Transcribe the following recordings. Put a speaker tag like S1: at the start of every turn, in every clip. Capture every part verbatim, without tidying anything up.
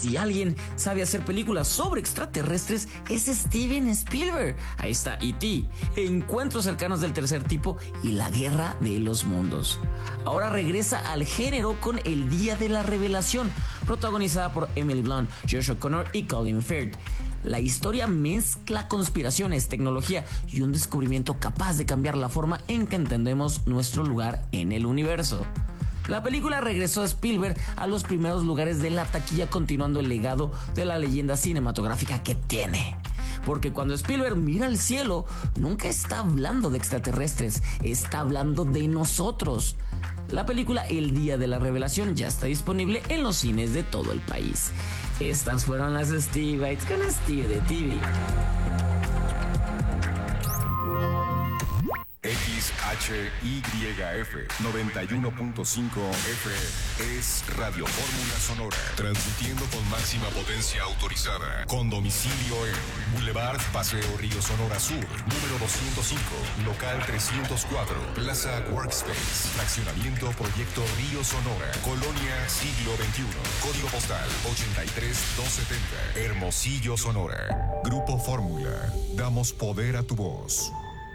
S1: Si alguien sabe hacer películas sobre extraterrestres, es Steven Spielberg. Ahí está E T, Encuentros cercanos del tercer tipo y La guerra de los mundos. Ahora regresa al género con El día de la revelación, protagonizada por Emily Blunt, Josh O'Connor y Colin Firth. La historia mezcla conspiraciones, tecnología y un descubrimiento capaz de cambiar la forma en que entendemos nuestro lugar en el universo. La película regresó a Spielberg a los primeros lugares de la taquilla, continuando el legado de la leyenda cinematográfica que tiene. Porque cuando Spielberg mira al cielo, nunca está hablando de extraterrestres, está hablando de nosotros. La película El día de la revelación ya está disponible en los cines de todo el país. Estas fueron las Steve Bites con Steve de T V.
S2: X H Y F noventa y uno punto cinco F M es Radio Fórmula Sonora, transmitiendo con máxima potencia autorizada, con domicilio en Boulevard Paseo Río Sonora Sur, número doscientos cinco, local trescientos cuatro, Plaza Workspace, fraccionamiento Proyecto Río Sonora, Colonia Siglo veintiuno, código postal ochenta y tres mil doscientos setenta, Hermosillo, Sonora. Grupo Fórmula, damos poder a tu voz.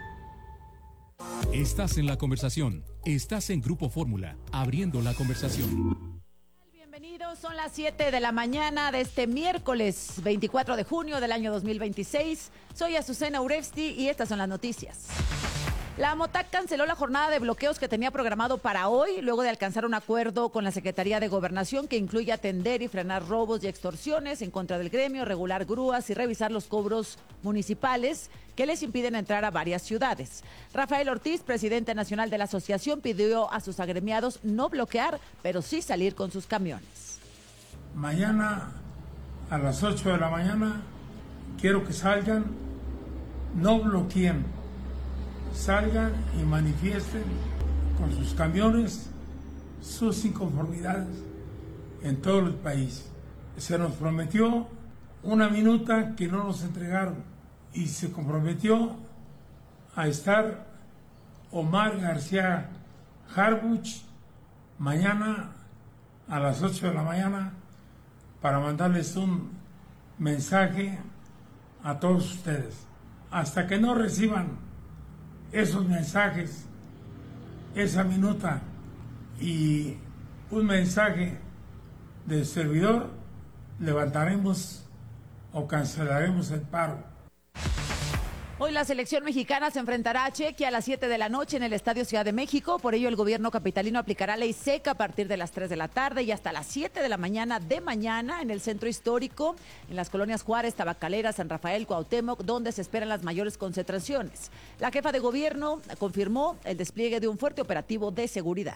S3: Estás en la conversación. Estás en Grupo Fórmula, abriendo la conversación.
S4: Bienvenidos, son las siete de la mañana de este miércoles veinticuatro de junio del año dos mil veintiséis. Soy Azucena Urevsky y estas son las noticias. La MOTAC canceló la jornada de bloqueos que tenía programado para hoy, luego de alcanzar un acuerdo con la Secretaría de Gobernación que incluye atender y frenar robos y extorsiones en contra del gremio, regular grúas y revisar los cobros municipales que les impiden entrar a varias ciudades. Rafael Ortiz, presidente nacional de la asociación, pidió a sus agremiados no bloquear, pero sí salir con sus camiones.
S5: Mañana a las ocho de la mañana quiero que salgan, no bloqueen. Salgan y manifiesten con sus camiones sus inconformidades en todo el país. Se nos prometió una minuta que no nos entregaron y se comprometió a estar Omar García Harbuch mañana a las ocho de la mañana para mandarles un mensaje a todos ustedes. Hasta que no reciban esos mensajes, esa minuta y un mensaje del servidor, levantaremos o cancelaremos el paro.
S4: Hoy la selección mexicana se enfrentará a Chequia a las siete de la noche en el Estadio Ciudad de México. Por ello, el gobierno capitalino aplicará ley seca a partir de las tres de la tarde y hasta las siete de la mañana de mañana en el centro histórico, en las colonias Juárez, Tabacalera, San Rafael, Cuauhtémoc, donde se esperan las mayores concentraciones. La jefa de gobierno confirmó el despliegue de un fuerte operativo de seguridad.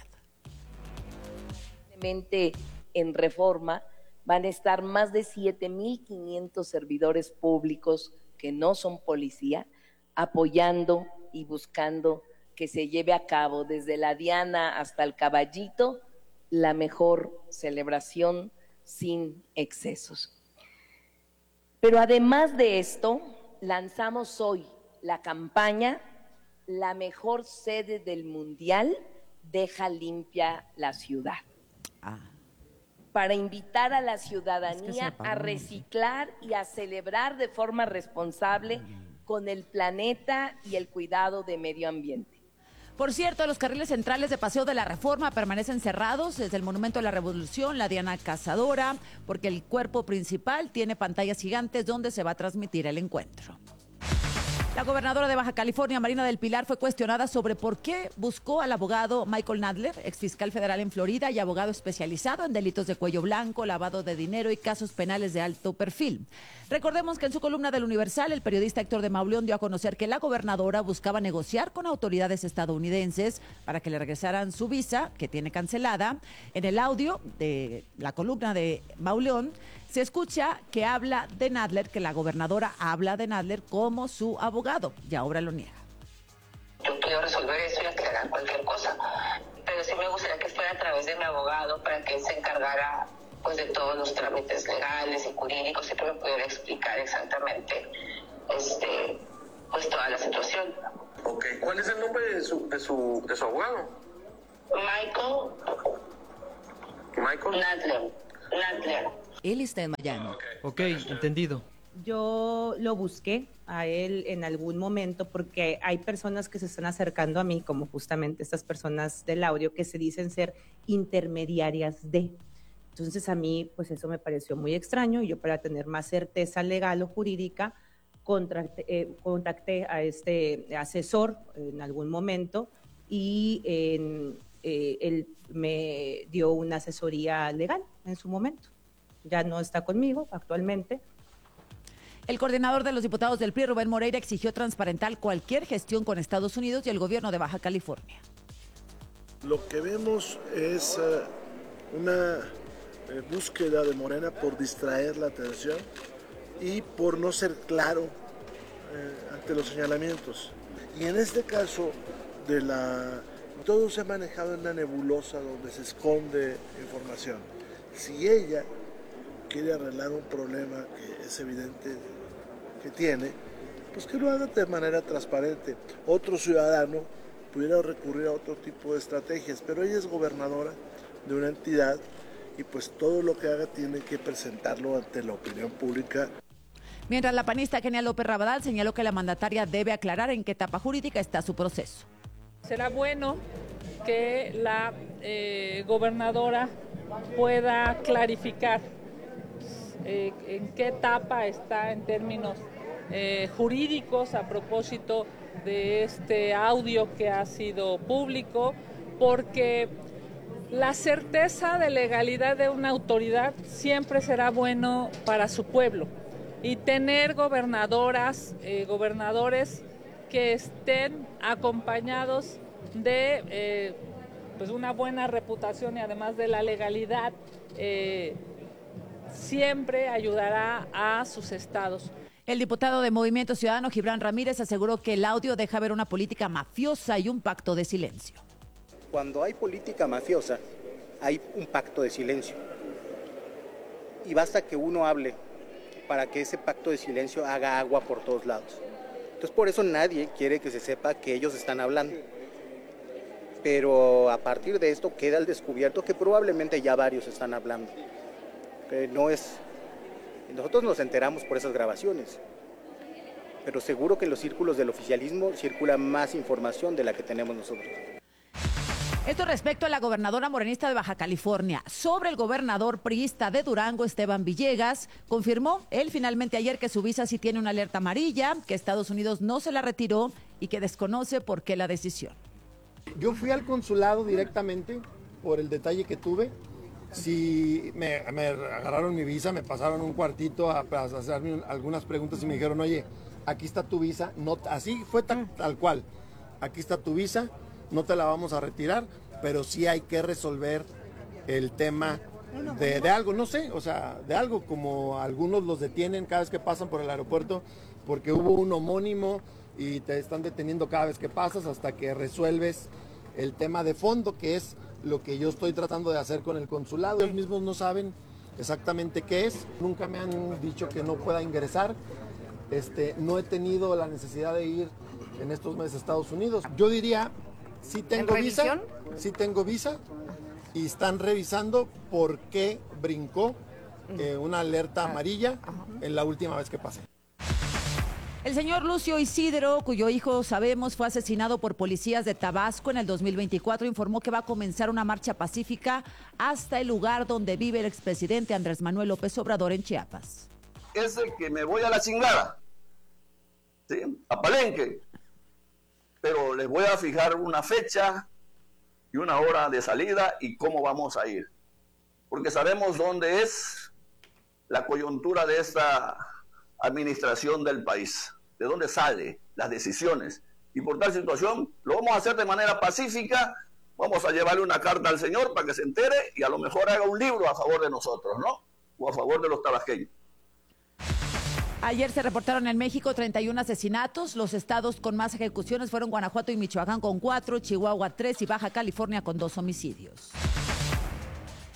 S6: En Reforma van a estar más de siete mil quinientos servidores públicos que no son policía, apoyando y buscando que se lleve a cabo desde la Diana hasta el Caballito la mejor celebración sin excesos. Pero además de esto, lanzamos hoy la campaña La mejor sede del Mundial deja limpia la ciudad. Ah. Para invitar a la ciudadanía es que a reciclar y a celebrar de forma responsable con el planeta y el cuidado de medio ambiente.
S4: Por cierto, los carriles centrales de Paseo de la Reforma permanecen cerrados desde el Monumento de la Revolución, la Diana Cazadora, porque el cuerpo principal tiene pantallas gigantes donde se va a transmitir el encuentro. La gobernadora de Baja California, Marina del Pilar, fue cuestionada sobre por qué buscó al abogado Michael Nadler, exfiscal federal en Florida y abogado especializado en delitos de cuello blanco, lavado de dinero y casos penales de alto perfil. Recordemos que en su columna del Universal, el periodista Héctor de Mauleón dio a conocer que la gobernadora buscaba negociar con autoridades estadounidenses para que le regresaran su visa, que tiene cancelada. En el audio de la columna de Mauleón, se escucha que habla de Nadler, que la gobernadora habla de Nadler como su abogado, y ahora lo niega.
S7: Yo puedo resolver eso y aclarar cualquier cosa, pero sí me gustaría que fuera a través de mi abogado para que él se encargara pues de todos los trámites legales y jurídicos y que me pudiera explicar exactamente este pues toda la situación.
S8: Ok, ¿cuál es el nombre de su de su de su abogado?
S7: Michael
S8: Michael
S7: Nadler. Nadler.
S9: Él está en Miami.
S10: Ok, entendido.
S11: Yo lo busqué a él en algún momento porque hay personas que se están acercando a mí, como justamente estas personas del audio que se dicen ser intermediarias de. Entonces a mí pues eso me pareció muy extraño y yo, para tener más certeza legal o jurídica, contacté, eh, contacté a este asesor en algún momento y en, eh, él me dio una asesoría legal en su momento. Ya no está conmigo actualmente.
S4: El coordinador de los diputados del P R I, Rubén Moreira, exigió transparentar cualquier gestión con Estados Unidos y el gobierno de Baja California.
S12: Lo que vemos es uh, una eh, búsqueda de Morena por distraer la atención y por no ser claro eh, ante los señalamientos. Y en este caso, de la, todo se ha manejado en una nebulosa donde se esconde información. Si ella quiere arreglar un problema que es evidente que tiene, pues que lo haga de manera transparente. Otro ciudadano pudiera recurrir a otro tipo de estrategias, pero ella es gobernadora de una entidad y pues todo lo que haga tiene que presentarlo ante la opinión pública.
S4: Mientras la panista Kenia López Rabadán señaló que la mandataria debe aclarar en qué etapa jurídica está su proceso.
S13: Será bueno que la eh, gobernadora pueda clarificar eh, en qué etapa está en términos eh, jurídicos a propósito de este audio que ha sido público, porque la certeza de legalidad de una autoridad siempre será bueno para su pueblo, y tener gobernadoras, eh, gobernadores que estén acompañados de eh, pues una buena reputación y además de la legalidad, eh, siempre ayudará a sus estados.
S4: El diputado de Movimiento Ciudadano, Gibran Ramírez, aseguró que el audio deja ver una política mafiosa y un pacto de silencio.
S14: Cuando hay política mafiosa, hay un pacto de silencio. Y basta que uno hable para que ese pacto de silencio haga agua por todos lados. Entonces, por eso nadie quiere que se sepa que ellos están hablando. Pero a partir de esto queda al descubierto que probablemente ya varios están hablando. Que no es... Nosotros nos enteramos por esas grabaciones, pero seguro que en los círculos del oficialismo circula más información de la que tenemos nosotros.
S4: Esto respecto a la gobernadora morenista de Baja California. Sobre el gobernador priista de Durango, Esteban Villegas, confirmó él finalmente ayer que su visa sí tiene una alerta amarilla, que Estados Unidos no se la retiró y que desconoce por qué la decisión.
S15: Yo fui al consulado directamente por el detalle que tuve. Si me, me agarraron mi visa, me pasaron un cuartito a, a hacerme algunas preguntas y me dijeron, oye, aquí está tu visa, no, así fue tal, tal cual, aquí está tu visa, no te la vamos a retirar, pero sí hay que resolver el tema de, de algo, no sé, o sea, de algo como algunos los detienen cada vez que pasan por el aeropuerto porque hubo un homónimo y te están deteniendo cada vez que pasas hasta que resuelves el tema de fondo, que es lo que yo estoy tratando de hacer con el consulado. Ellos mismos no saben exactamente qué es, nunca me han dicho que no pueda ingresar, este, no he tenido la necesidad de ir en estos meses a Estados Unidos. Yo diría, sí tengo visa, sí tengo visa, y están revisando por qué brincó eh, una alerta amarilla en la última vez que pasé.
S4: El señor Lucio Isidro, cuyo hijo sabemos fue asesinado por policías de Tabasco en el dos mil veinticuatro, informó que va a comenzar una marcha pacífica hasta el lugar donde vive el expresidente Andrés Manuel López Obrador en Chiapas.
S16: Es el que me voy a la chingada, ¿sí? A Palenque, pero les voy a fijar una fecha y una hora de salida y cómo vamos a ir, porque sabemos dónde es la coyuntura de esta administración del país, de dónde salen las decisiones, y por tal situación lo vamos a hacer de manera pacífica. Vamos a llevarle una carta al señor para que se entere y a lo mejor haga un libro a favor de nosotros, ¿no? O a favor de los tabasqueños.
S4: Ayer se reportaron en México treinta y uno asesinatos. Los estados con más ejecuciones fueron Guanajuato y Michoacán con cuatro, Chihuahua tres y Baja California con dos homicidios.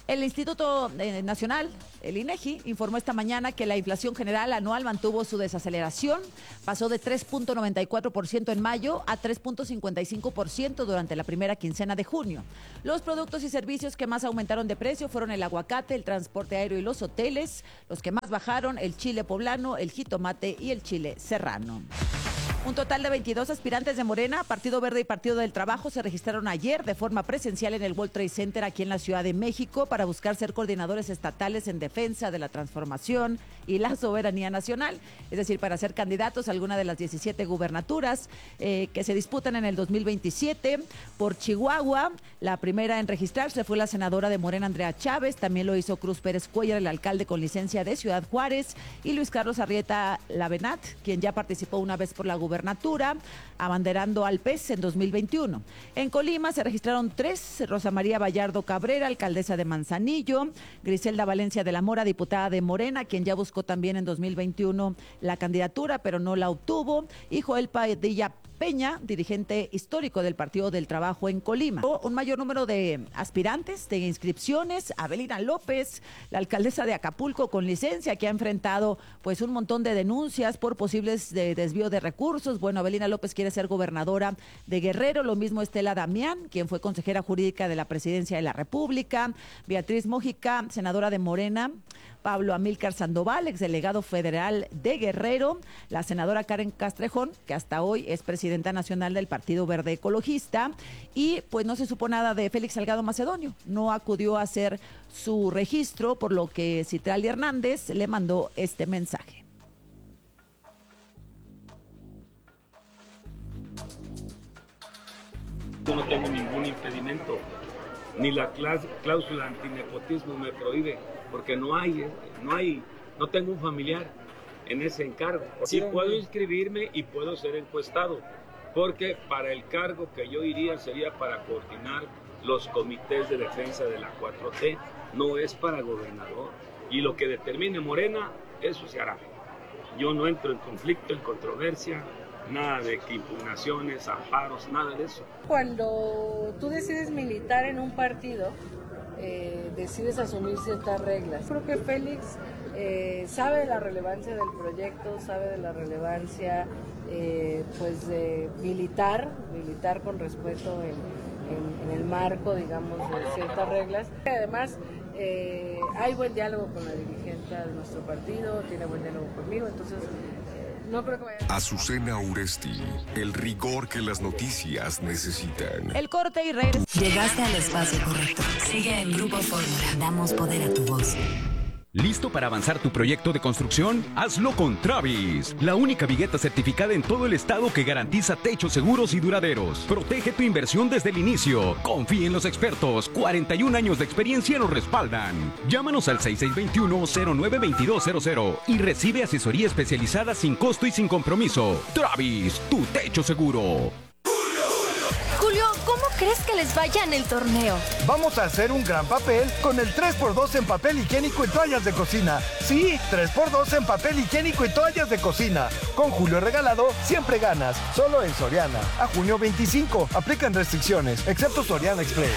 S4: El Instituto Nacional, el INEGI, informó esta mañana que la inflación general anual mantuvo su desaceleración, pasó de tres punto noventa y cuatro por ciento en mayo a tres punto cincuenta y cinco por ciento durante la primera quincena de junio. Los productos y servicios que más aumentaron de precio fueron el aguacate, el transporte aéreo y los hoteles. Los que más bajaron, el chile poblano, el jitomate y el chile serrano. Un total de veintidós aspirantes de Morena, Partido Verde y Partido del Trabajo se registraron ayer de forma presencial en el World Trade Center aquí en la Ciudad de México para buscar ser coordinadores estatales en defensa de la transformación y la soberanía nacional, es decir, para ser candidatos a alguna de las diecisiete gubernaturas eh, que se disputan en el dos mil veintisiete. Por Chihuahua, la primera en registrarse fue la senadora de Morena, Andrea Chávez, también lo hizo Cruz Pérez Cuellar, el alcalde con licencia de Ciudad Juárez, y Luis Carlos Arrieta Lavenat, quien ya participó una vez por la gubernatura gubernatura, abanderando al P E S en dos mil veintiuno. En Colima se registraron tres: Rosa María Vallardo Cabrera, alcaldesa de Manzanillo; Griselda Valencia de la Mora, diputada de Morena, quien ya buscó también en dos mil veintiuno la candidatura, pero no la obtuvo; y Joel Padilla Peña, dirigente histórico del Partido del Trabajo en Colima. Un mayor número de aspirantes, de inscripciones: Abelina López, la alcaldesa de Acapulco con licencia, que ha enfrentado pues un montón de denuncias por posibles de desvío de recursos. Bueno, Abelina López quiere ser gobernadora de Guerrero, lo mismo Estela Damián, quien fue consejera jurídica de la Presidencia de la República; Beatriz Mójica, senadora de Morena; Pablo Amílcar Sandoval, exdelegado federal de Guerrero; la senadora Karen Castrejón, que hasta hoy es presidenta nacional del Partido Verde Ecologista; y pues no se supo nada de Félix Salgado Macedonio, no acudió a hacer su registro, por lo que Citlali Hernández le mandó este mensaje.
S9: Yo no tengo ningún impedimento, ni la cláusula antinepotismo me prohíbe, porque no hay, no hay, no tengo un familiar en ese encargo. Sí, puedo inscribirme y puedo ser encuestado, porque para el cargo que yo iría sería para coordinar los comités de defensa de la cuatro T, no es para gobernador. Y lo que determine Morena, eso se hará. Yo no entro en conflicto, en controversia, nada de impugnaciones, amparos, nada de eso.
S10: Cuando tú decides militar en un partido, eh, decides asumir ciertas reglas. Creo que Félix eh, sabe de la relevancia del proyecto, sabe de la relevancia eh, pues de militar, militar con respeto en, en, en el marco, digamos, de ciertas reglas. Además, eh, hay buen diálogo con la dirigente de nuestro partido, tiene buen diálogo conmigo, entonces no creo que vaya a...
S2: Azucena Uresti, el rigor que las noticias necesitan.
S4: El corte y regreso.
S17: Llegaste al espacio correcto. Sigue en Grupo Fórmula. Damos poder a tu voz.
S18: ¿Listo para avanzar tu proyecto de construcción? Hazlo con Travis, la única vigueta certificada en todo el estado que garantiza techos seguros y duraderos. Protege tu inversión desde el inicio. Confía en los expertos. cuarenta y un años de experiencia nos respaldan. Llámanos al seis seis dos uno, cero nueve dos dos cero cero y recibe asesoría especializada sin costo y sin compromiso. Travis, tu techo seguro.
S19: Julio, ¿cómo crees que les vaya en el torneo?
S20: Vamos a hacer un gran papel con el tres por dos en papel higiénico y toallas de cocina. Sí, tres por dos en papel higiénico y toallas de cocina. Con Julio regalado, siempre ganas. Solo en Soriana. A junio veinticinco. Aplican restricciones, excepto Soriana Express.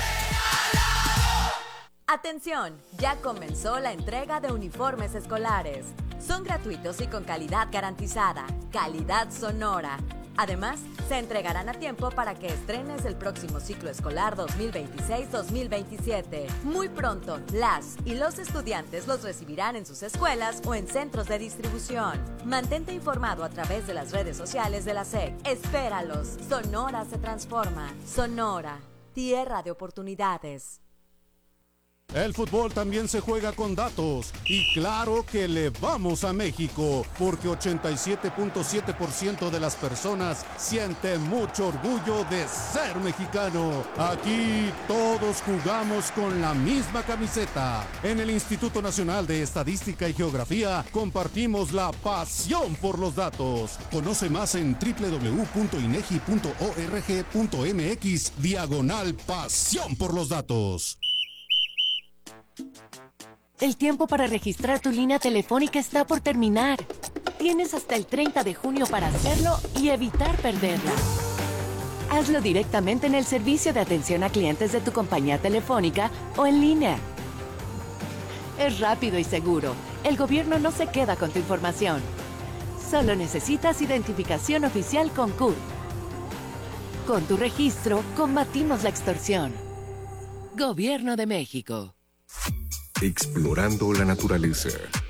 S21: Atención, ya comenzó la entrega de uniformes escolares. Son gratuitos y con calidad garantizada. Calidad Sonora. Además, se entregarán a tiempo para que estrenes el próximo ciclo escolar dos mil veintiséis dos mil veintisiete. Muy pronto, las y los estudiantes los recibirán en sus escuelas o en centros de distribución. Mantente informado a través de las redes sociales de la S E C. Espéralos. Sonora se transforma. Sonora, tierra de oportunidades.
S3: El fútbol también se juega con datos y claro que le vamos a México porque ochenta y siete punto siete por ciento de las personas sienten mucho orgullo de ser mexicano. Aquí todos jugamos con la misma camiseta. En el Instituto Nacional de Estadística y Geografía compartimos la pasión por los datos. Conoce más en doble u doble u doble u punto inegi punto org punto mx diagonal pasión por los datos.
S19: El tiempo para registrar tu línea telefónica está por terminar. Tienes hasta el treinta de junio para hacerlo y evitar perderla. Hazlo directamente en el servicio de atención a clientes de tu compañía telefónica o en línea. es rápido y seguro. El gobierno no se queda con tu información. Solo necesitas identificación oficial con C U R. Con tu registro, combatimos la extorsión. Gobierno de México.
S2: Explorando la naturaleza.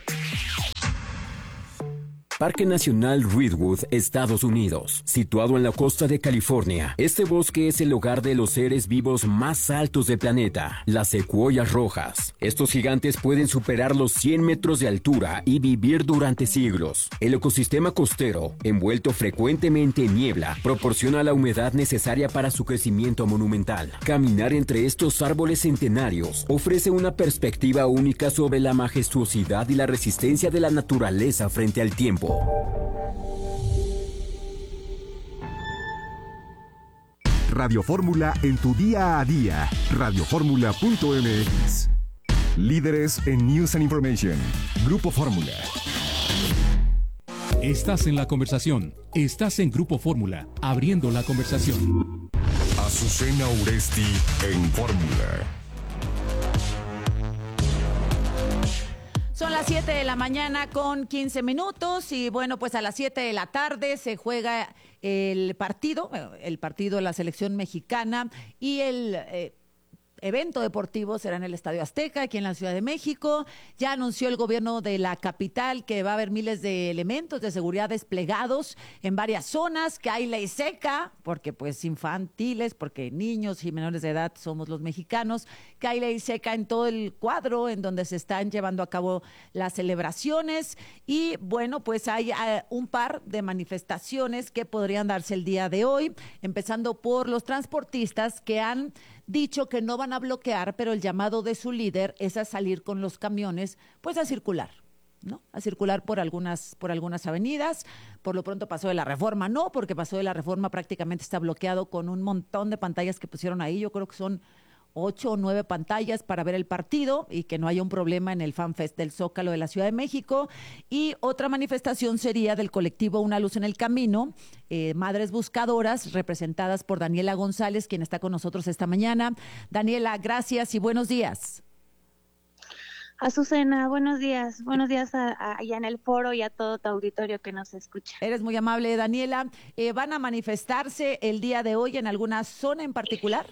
S1: Parque Nacional Redwood, Estados Unidos, situado en la costa de California. Este bosque es el hogar de los seres vivos más altos del planeta, las secuoyas rojas. Estos gigantes pueden superar los cien metros de altura y vivir durante siglos. El ecosistema costero, envuelto frecuentemente en niebla, proporciona la humedad necesaria para su crecimiento monumental. Caminar entre estos árboles centenarios ofrece una perspectiva única sobre la majestuosidad y la resistencia de la naturaleza frente al tiempo.
S2: Radio Fórmula en tu día a día. radio fórmula punto m x. Líderes en News and Information. Grupo Fórmula.
S22: Estás en la conversación. Estás en Grupo Fórmula, abriendo la conversación.
S2: Azucena Uresti en Fórmula.
S4: Son las siete de la mañana con quince minutos y bueno, pues a las siete de la tarde se juega el partido, el partido de la selección mexicana y el eh, evento deportivo será en el Estadio Azteca, aquí en la Ciudad de México. Ya anunció el gobierno de la capital que va a haber miles de elementos de seguridad desplegados en varias zonas, que hay ley seca, porque pues infantiles, porque niños y menores de edad somos los mexicanos, que hay ley seca en todo el cuadro en donde se están llevando a cabo las celebraciones. Y bueno, pues hay uh, un par de manifestaciones que podrían darse el día de hoy, empezando por los transportistas que han dicho que no van a bloquear, pero el llamado de su líder es a salir con los camiones, pues a circular, ¿no? A circular por algunas, por algunas avenidas. Por lo pronto Paseo de la Reforma no, porque Paseo de la Reforma prácticamente está bloqueado con un montón de pantallas que pusieron ahí. Yo creo que son ocho o nueve pantallas para ver el partido y que no haya un problema en el FanFest del Zócalo de la Ciudad de México. Y otra manifestación sería del colectivo Una Luz en el Camino, eh, Madres Buscadoras, representadas por Daniela González, quien está con nosotros esta mañana. Daniela, gracias y buenos días.
S23: Azucena, buenos días. Buenos días a, a, allá en el foro y a todo tu auditorio que nos escucha.
S4: Eres muy amable, Daniela. Eh, ¿Van a manifestarse el día de hoy en alguna zona en particular?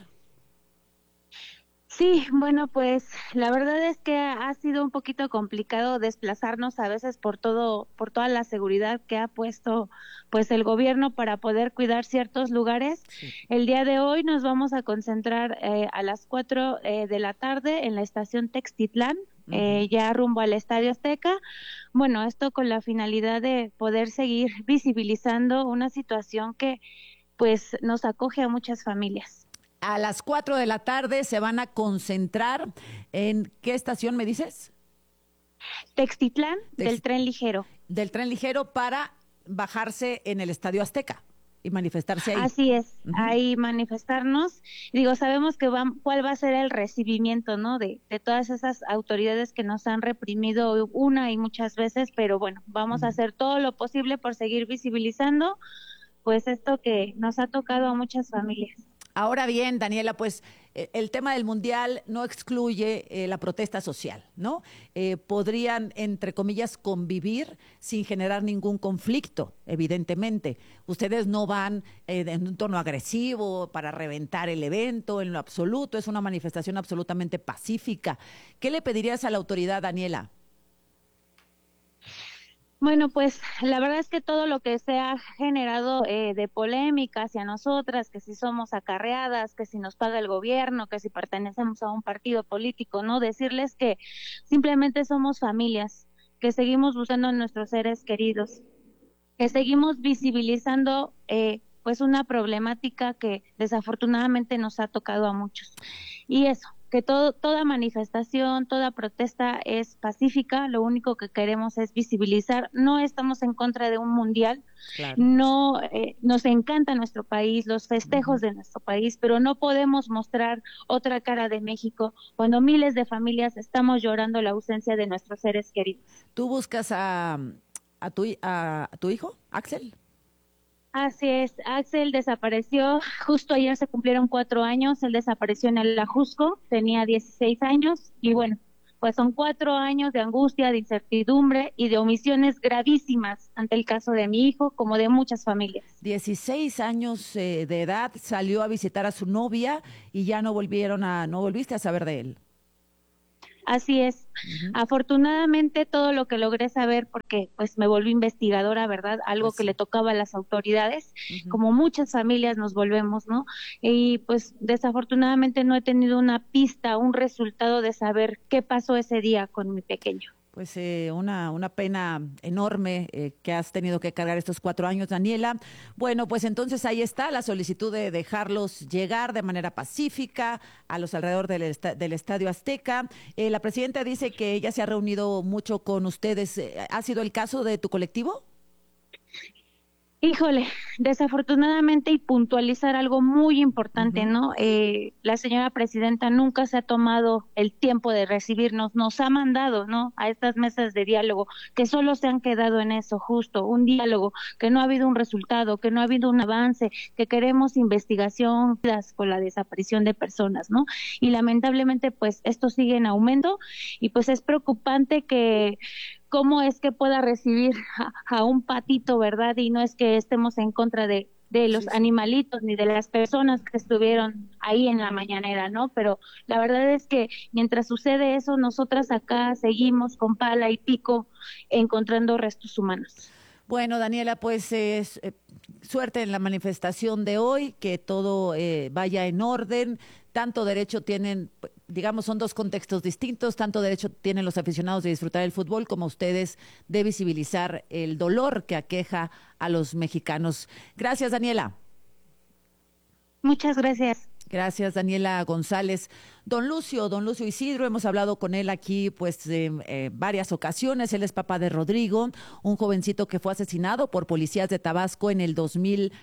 S23: Sí, bueno, pues la verdad es que ha sido un poquito complicado desplazarnos a veces por todo, por toda la seguridad que ha puesto pues el gobierno para poder cuidar ciertos lugares. Sí. El día de hoy nos vamos a concentrar eh, a las cuatro eh, de la tarde en la estación Textitlán, uh-huh. eh, ya rumbo al Estadio Azteca. Bueno, esto con la finalidad de poder seguir visibilizando una situación que pues nos acoge a muchas familias.
S4: A las cuatro de la tarde se van a concentrar en ¿qué estación me dices?
S23: Textitlán, Tex- del tren ligero.
S4: Del tren ligero para bajarse en el Estadio Azteca y manifestarse ahí.
S23: Así es, uh-huh. ahí manifestarnos. Digo, sabemos que va, cuál va a ser el recibimiento, ¿no? De, de todas esas autoridades que nos han reprimido una y muchas veces, pero bueno, vamos uh-huh. a hacer todo lo posible por seguir visibilizando, pues esto que nos ha tocado a muchas familias.
S4: Ahora bien, Daniela, pues eh, el tema del Mundial no excluye eh, la protesta social, ¿no? Eh, podrían, entre comillas, convivir sin generar ningún conflicto, evidentemente. Ustedes no van eh, en un tono agresivo para reventar el evento, en lo absoluto, es una manifestación absolutamente pacífica. ¿Qué le pedirías a la autoridad, Daniela?
S23: Bueno, pues la verdad es que todo lo que se ha generado eh, de polémica hacia nosotras, que si somos acarreadas, que si nos paga el gobierno, que si pertenecemos a un partido político, ¿no? Decirles que simplemente somos familias, que seguimos buscando a nuestros seres queridos, que seguimos visibilizando eh, pues una problemática que desafortunadamente nos ha tocado a muchos. Y eso, que todo, toda manifestación, toda protesta es pacífica, lo único que queremos es visibilizar, no estamos en contra de un mundial, claro. no eh, nos encanta nuestro país, los festejos uh-huh. de nuestro país, pero no podemos mostrar otra cara de México cuando miles de familias estamos llorando la ausencia de nuestros seres queridos.
S4: ¿Tú buscas a, a, tu, a, a tu hijo, Axel?
S23: Así es, Axel desapareció, justo ayer se cumplieron cuatro años, él desapareció en el Ajusco, tenía dieciséis años y bueno, pues son cuatro años de angustia, de incertidumbre y de omisiones gravísimas ante el caso de mi hijo, como de muchas familias.
S4: dieciséis años eh, de edad, salió a visitar a su novia y ya no volvieron a, no volviste a saber de él.
S23: Así es. Uh-huh. Afortunadamente todo lo que logré saber, porque pues me volví investigadora, ¿verdad? Algo pues, que le tocaba a las autoridades, uh-huh. como muchas familias nos volvemos, ¿no? Y pues desafortunadamente no he tenido una pista, un resultado de saber qué pasó ese día con mi pequeño.
S4: Pues eh, una, una pena enorme eh, que has tenido que cargar estos cuatro años, Daniela. Bueno, pues entonces ahí está la solicitud de dejarlos llegar de manera pacífica a los alrededor del, est- del Estadio Azteca. Eh, la presidenta dice que ella se ha reunido mucho con ustedes. ¿Ha sido el caso de tu colectivo?
S23: Híjole, desafortunadamente, y puntualizar algo muy importante, uh-huh. ¿no? Eh, la señora presidenta nunca se ha tomado el tiempo de recibirnos, nos ha mandado, ¿no?, a estas mesas de diálogo, que solo se han quedado en eso, justo, un diálogo, que no ha habido un resultado, que no ha habido un avance, que queremos investigación con la desaparición de personas, ¿no? Y lamentablemente, pues, esto sigue en aumento, y pues es preocupante que cómo es que pueda recibir a, a un patito, ¿verdad? Y no es que estemos en contra de, de los sí, sí. animalitos ni de las personas que estuvieron ahí en la mañanera, ¿no? Pero la verdad es que mientras sucede eso, nosotras acá seguimos con pala y pico encontrando restos humanos.
S4: Bueno, Daniela, pues eh, suerte en la manifestación de hoy, que todo eh, vaya en orden. Tanto derecho tienen, digamos, son dos contextos distintos, tanto derecho tienen los aficionados de disfrutar el fútbol como ustedes de visibilizar el dolor que aqueja a los mexicanos. Gracias, Daniela.
S23: Muchas gracias.
S4: Gracias, Daniela González. Don Lucio, don Lucio Isidro, hemos hablado con él aquí pues eh, eh, varias ocasiones. Él es papá de Rodrigo, un jovencito que fue asesinado por policías de Tabasco en el dos mil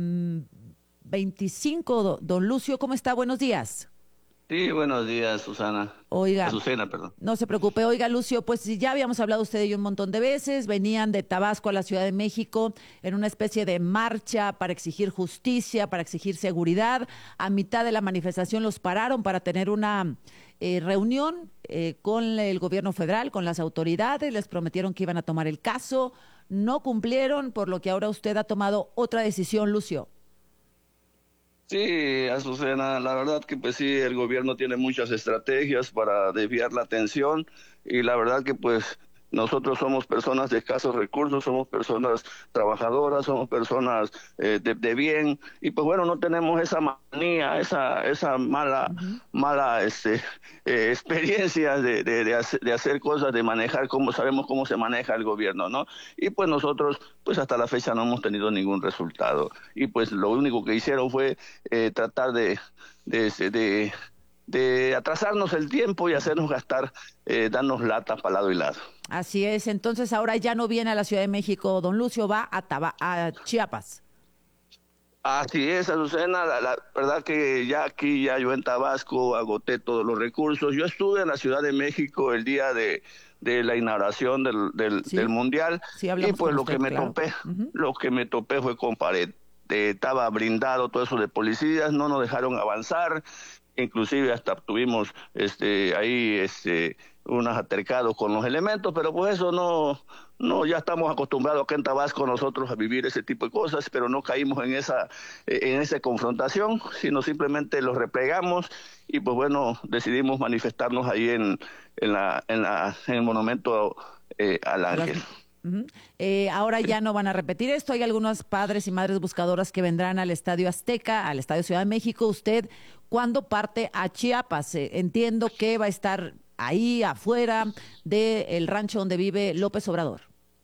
S4: veinticinco. Don Lucio, ¿cómo está? Buenos días.
S16: Sí, buenos días, Susana.
S4: Oiga,
S16: Azucena, perdón.
S4: No se preocupe. Oiga, Lucio, pues ya habíamos hablado usted y yo un montón de veces. Venían de Tabasco a la Ciudad de México en una especie de marcha para exigir justicia, para exigir seguridad. A mitad de la manifestación los pararon para tener una eh, reunión eh, con el gobierno federal, con las autoridades. Les prometieron que iban a tomar el caso. No cumplieron, por lo que ahora usted ha tomado otra decisión, Lucio.
S16: Sí, Azucena, la verdad que pues sí, el gobierno tiene muchas estrategias para desviar la atención y la verdad que pues nosotros somos personas de escasos recursos, somos personas trabajadoras, somos personas eh, de, de bien y pues bueno, no tenemos esa manía, esa esa mala uh-huh. mala este eh, experiencia de, de, de, hacer, de hacer cosas, de manejar como sabemos cómo se maneja el gobierno, ¿no? Y pues nosotros pues hasta la fecha no hemos tenido ningún resultado y pues lo único que hicieron fue eh, tratar de de, de, de de atrasarnos el tiempo y hacernos gastar, eh, darnos latas para lado y lado.
S4: Así es, entonces ahora ya no viene a la Ciudad de México, don Lucio, va a, Taba, a Chiapas.
S16: Así es, Azucena, la, la verdad que ya aquí, ya yo en Tabasco agoté todos los recursos. Yo estuve en la Ciudad de México el día de, de la inauguración del, del, sí. del Mundial
S4: sí,
S16: y pues lo
S4: usted,
S16: que me
S4: claro.
S16: topé,
S4: uh-huh.
S16: lo que me topé fue con pared. Eh, estaba brindado todo eso de policías, no nos dejaron avanzar. Inclusive hasta tuvimos este ahí este unos altercados con los elementos, pero pues eso no no ya estamos acostumbrados acá en Tabasco nosotros a vivir ese tipo de cosas, pero no caímos en esa en esa confrontación, sino simplemente los replegamos y pues bueno, decidimos manifestarnos ahí en en la en la en el monumento eh, al Ángel.
S4: Uh-huh. Eh, ahora ya no van a repetir esto. Hay algunos padres y madres buscadoras que vendrán al Estadio Azteca, al Estadio Ciudad de México. ¿Usted cuándo parte a Chiapas? Eh, entiendo que va a estar ahí afuera del rancho donde vive López Obrador.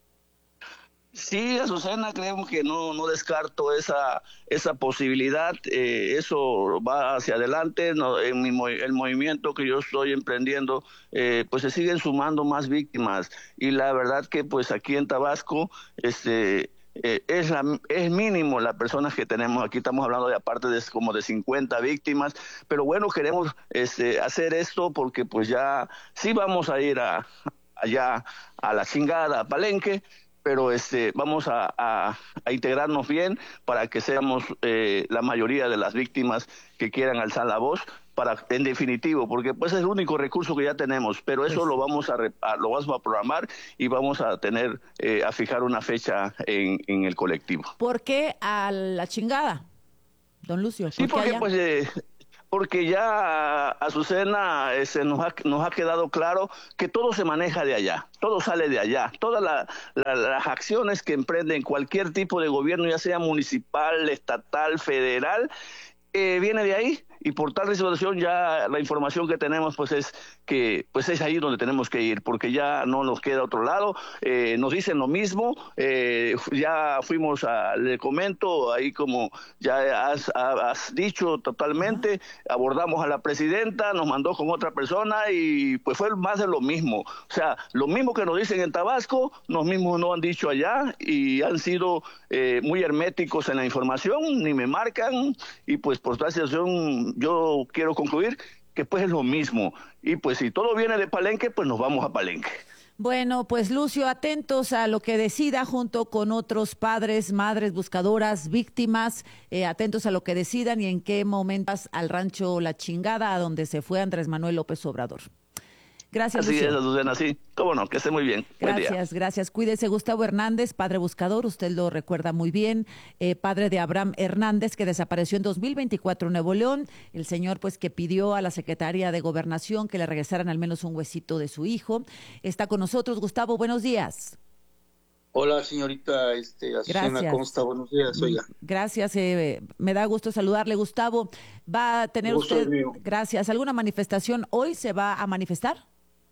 S16: Sí, Azucena, creemos que no no descarto esa esa posibilidad, eh, eso va hacia adelante, no, en mi, el movimiento que yo estoy emprendiendo, eh, pues se siguen sumando más víctimas y la verdad que pues aquí en Tabasco este eh, es la es mínimo las personas que tenemos aquí, estamos hablando de aparte de como de cincuenta víctimas, pero bueno, queremos este hacer esto porque pues ya sí vamos a ir a allá a la chingada, a Palenque. pero este, vamos a, a, a integrarnos bien para que seamos eh, la mayoría de las víctimas que quieran alzar la voz, para, en definitivo, porque pues es el único recurso que ya tenemos, pero eso lo vamos a, a lo vamos a programar y vamos a tener, eh, a fijar una fecha en, en el colectivo.
S4: ¿Por qué a la chingada, don Lucio?
S16: Sí, porque allá? pues... Eh, porque ya Azucena este, nos, ha, nos ha quedado claro que todo se maneja de allá, todo sale de allá, todas la, la, las acciones que emprenden cualquier tipo de gobierno, ya sea municipal, estatal, federal, eh, viene de ahí, y por tal situación ya la información que tenemos pues es que pues es ahí donde tenemos que ir, porque ya no nos queda otro lado. Eh, nos dicen lo mismo, eh, ya fuimos a, le comento, ahí como ya has, has dicho totalmente, abordamos a la presidenta, nos mandó con otra persona y pues fue más de lo mismo, o sea, lo mismo que nos dicen en Tabasco, los mismos no han dicho allá, y han sido eh, muy herméticos en la información, ni me marcan, y pues por tal situación yo quiero concluir que pues es lo mismo, y pues si todo viene de Palenque, pues nos vamos a Palenque.
S4: Bueno, pues Lucio, atentos a lo que decida junto con otros padres, madres, buscadoras, víctimas, eh, atentos a lo que decidan y en qué momentos al rancho La Chingada, a donde se fue Andrés Manuel López Obrador. Gracias,
S16: Así
S4: Lucio.
S16: es, Azucena, sí. Cómo no, que esté muy bien.
S4: Gracias, gracias. Cuídese. Gustavo Hernández, padre buscador, usted lo recuerda muy bien, eh, padre de Abraham Hernández, que desapareció en dos mil veinticuatro en Nuevo León. El señor, pues, que pidió a la Secretaría de Gobernación que le regresaran al menos un huesito de su hijo. Está con nosotros. Gustavo, buenos días.
S5: Hola, señorita este, Azucena, ¿cómo está? Buenos días, oiga.
S4: Gracias, eh, me da gusto saludarle, Gustavo. ¿Va a tener
S5: Gusto
S4: usted,
S5: mío.
S4: gracias, alguna manifestación hoy? ¿Se va a manifestar?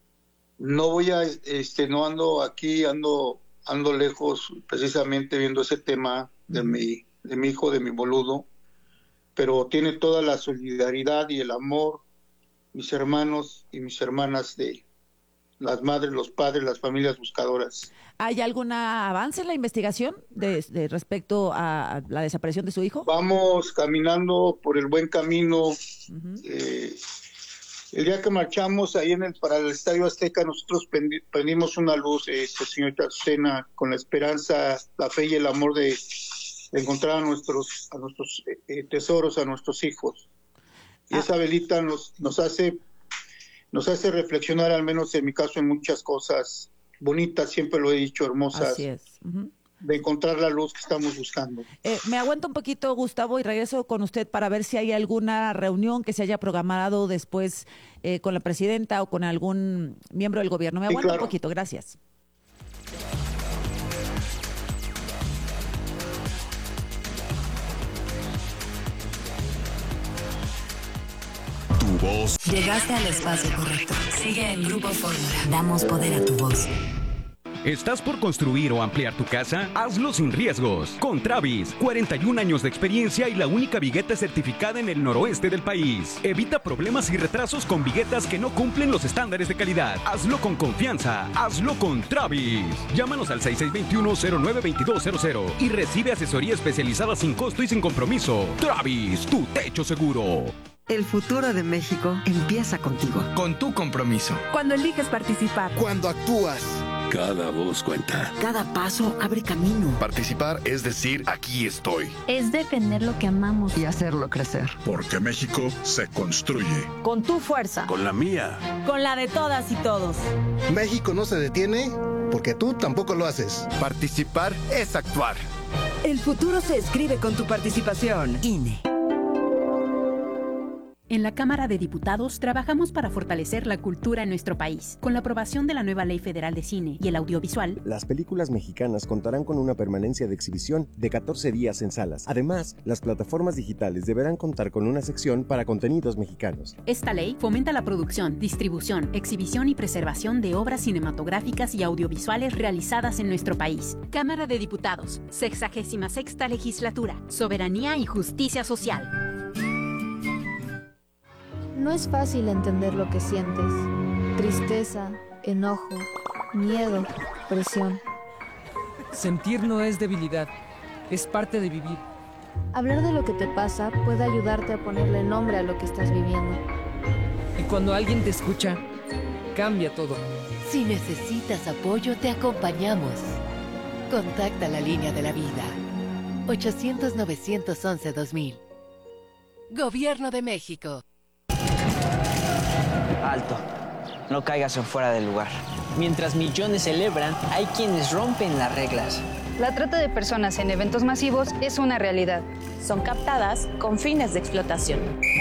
S5: No voy a, este, no ando aquí, ando, ando lejos, precisamente viendo ese tema de mi, de mi hijo, de mi boludo, pero tiene toda la solidaridad y el amor, mis hermanos y mis hermanas de las madres, los padres, las familias buscadoras.
S4: ¿Hay algún avance en la investigación de, de respecto a la desaparición de su hijo?
S5: Vamos caminando por el buen camino. Uh-huh. eh, El día que marchamos ahí en el para el Estadio Azteca, nosotros prendimos una luz, eh, señorita Azucena, con la esperanza, la fe y el amor de, de encontrar a nuestros a nuestros eh, tesoros, a nuestros hijos. Y ah. esa velita nos nos hace nos hace reflexionar, al menos en mi caso, en muchas cosas bonitas, siempre lo he dicho, hermosas.
S4: Así es. Uh-huh.
S5: De encontrar la luz que estamos buscando.
S4: Eh, me aguanto un poquito, Gustavo, y regreso con usted para ver si hay alguna reunión que se haya programado después eh, con la presidenta o con algún miembro del gobierno. Me aguanto sí, claro. un poquito, gracias.
S2: Tu voz.
S17: Llegaste al espacio correcto. Sigue en Grupo Fórmula. Damos poder a tu voz.
S18: ¿Estás por construir o ampliar tu casa? Hazlo sin riesgos. Con Travis, cuarenta y un años de experiencia y la única vigueta certificada en el noroeste del país. Evita problemas y retrasos con viguetas que no cumplen los estándares de calidad. Hazlo con confianza. Hazlo con Travis. Llámanos al seis seis dos uno, cero nueve dos dos cero cero y recibe asesoría especializada sin costo y sin compromiso. Travis, tu techo seguro.
S6: El futuro de México empieza contigo.
S8: Con tu compromiso.
S6: Cuando eliges participar.
S8: Cuando actúas. Cada voz cuenta.
S6: Cada paso abre camino.
S8: Participar es decir, aquí estoy.
S24: Es defender lo que amamos.
S6: Y hacerlo crecer.
S2: Porque México se construye.
S25: Con tu fuerza.
S8: Con la mía.
S25: Con la de todas y todos.
S26: México no se detiene porque tú tampoco lo haces.
S8: Participar es actuar.
S6: El futuro se escribe con tu participación. I N E.
S27: En la Cámara de Diputados trabajamos para fortalecer la cultura en nuestro país. Con la aprobación de la nueva Ley Federal de Cine y el Audiovisual,
S28: las películas mexicanas contarán con una permanencia de exhibición de catorce días en salas. Además, las plataformas digitales deberán contar con una sección para contenidos mexicanos.
S27: Esta ley fomenta la producción, distribución, exhibición y preservación de obras cinematográficas y audiovisuales realizadas en nuestro país. Cámara de Diputados, sexagésima sexta legislatura, soberanía y justicia social.
S29: No es fácil entender lo que sientes. Tristeza, enojo, miedo, presión.
S30: Sentir no es debilidad, es parte de vivir.
S29: Hablar de lo que te pasa puede ayudarte a ponerle nombre a lo que estás viviendo.
S30: Y cuando alguien te escucha, cambia todo.
S19: Si necesitas apoyo, te acompañamos. Contacta la línea de la vida. ochocientos, novecientos once, dos mil. Gobierno de México.
S7: Alto. No caigas en fuera del lugar. Mientras millones celebran, hay quienes rompen las reglas.
S9: La trata de personas en eventos masivos es una realidad.
S25: Son captadas con fines de explotación.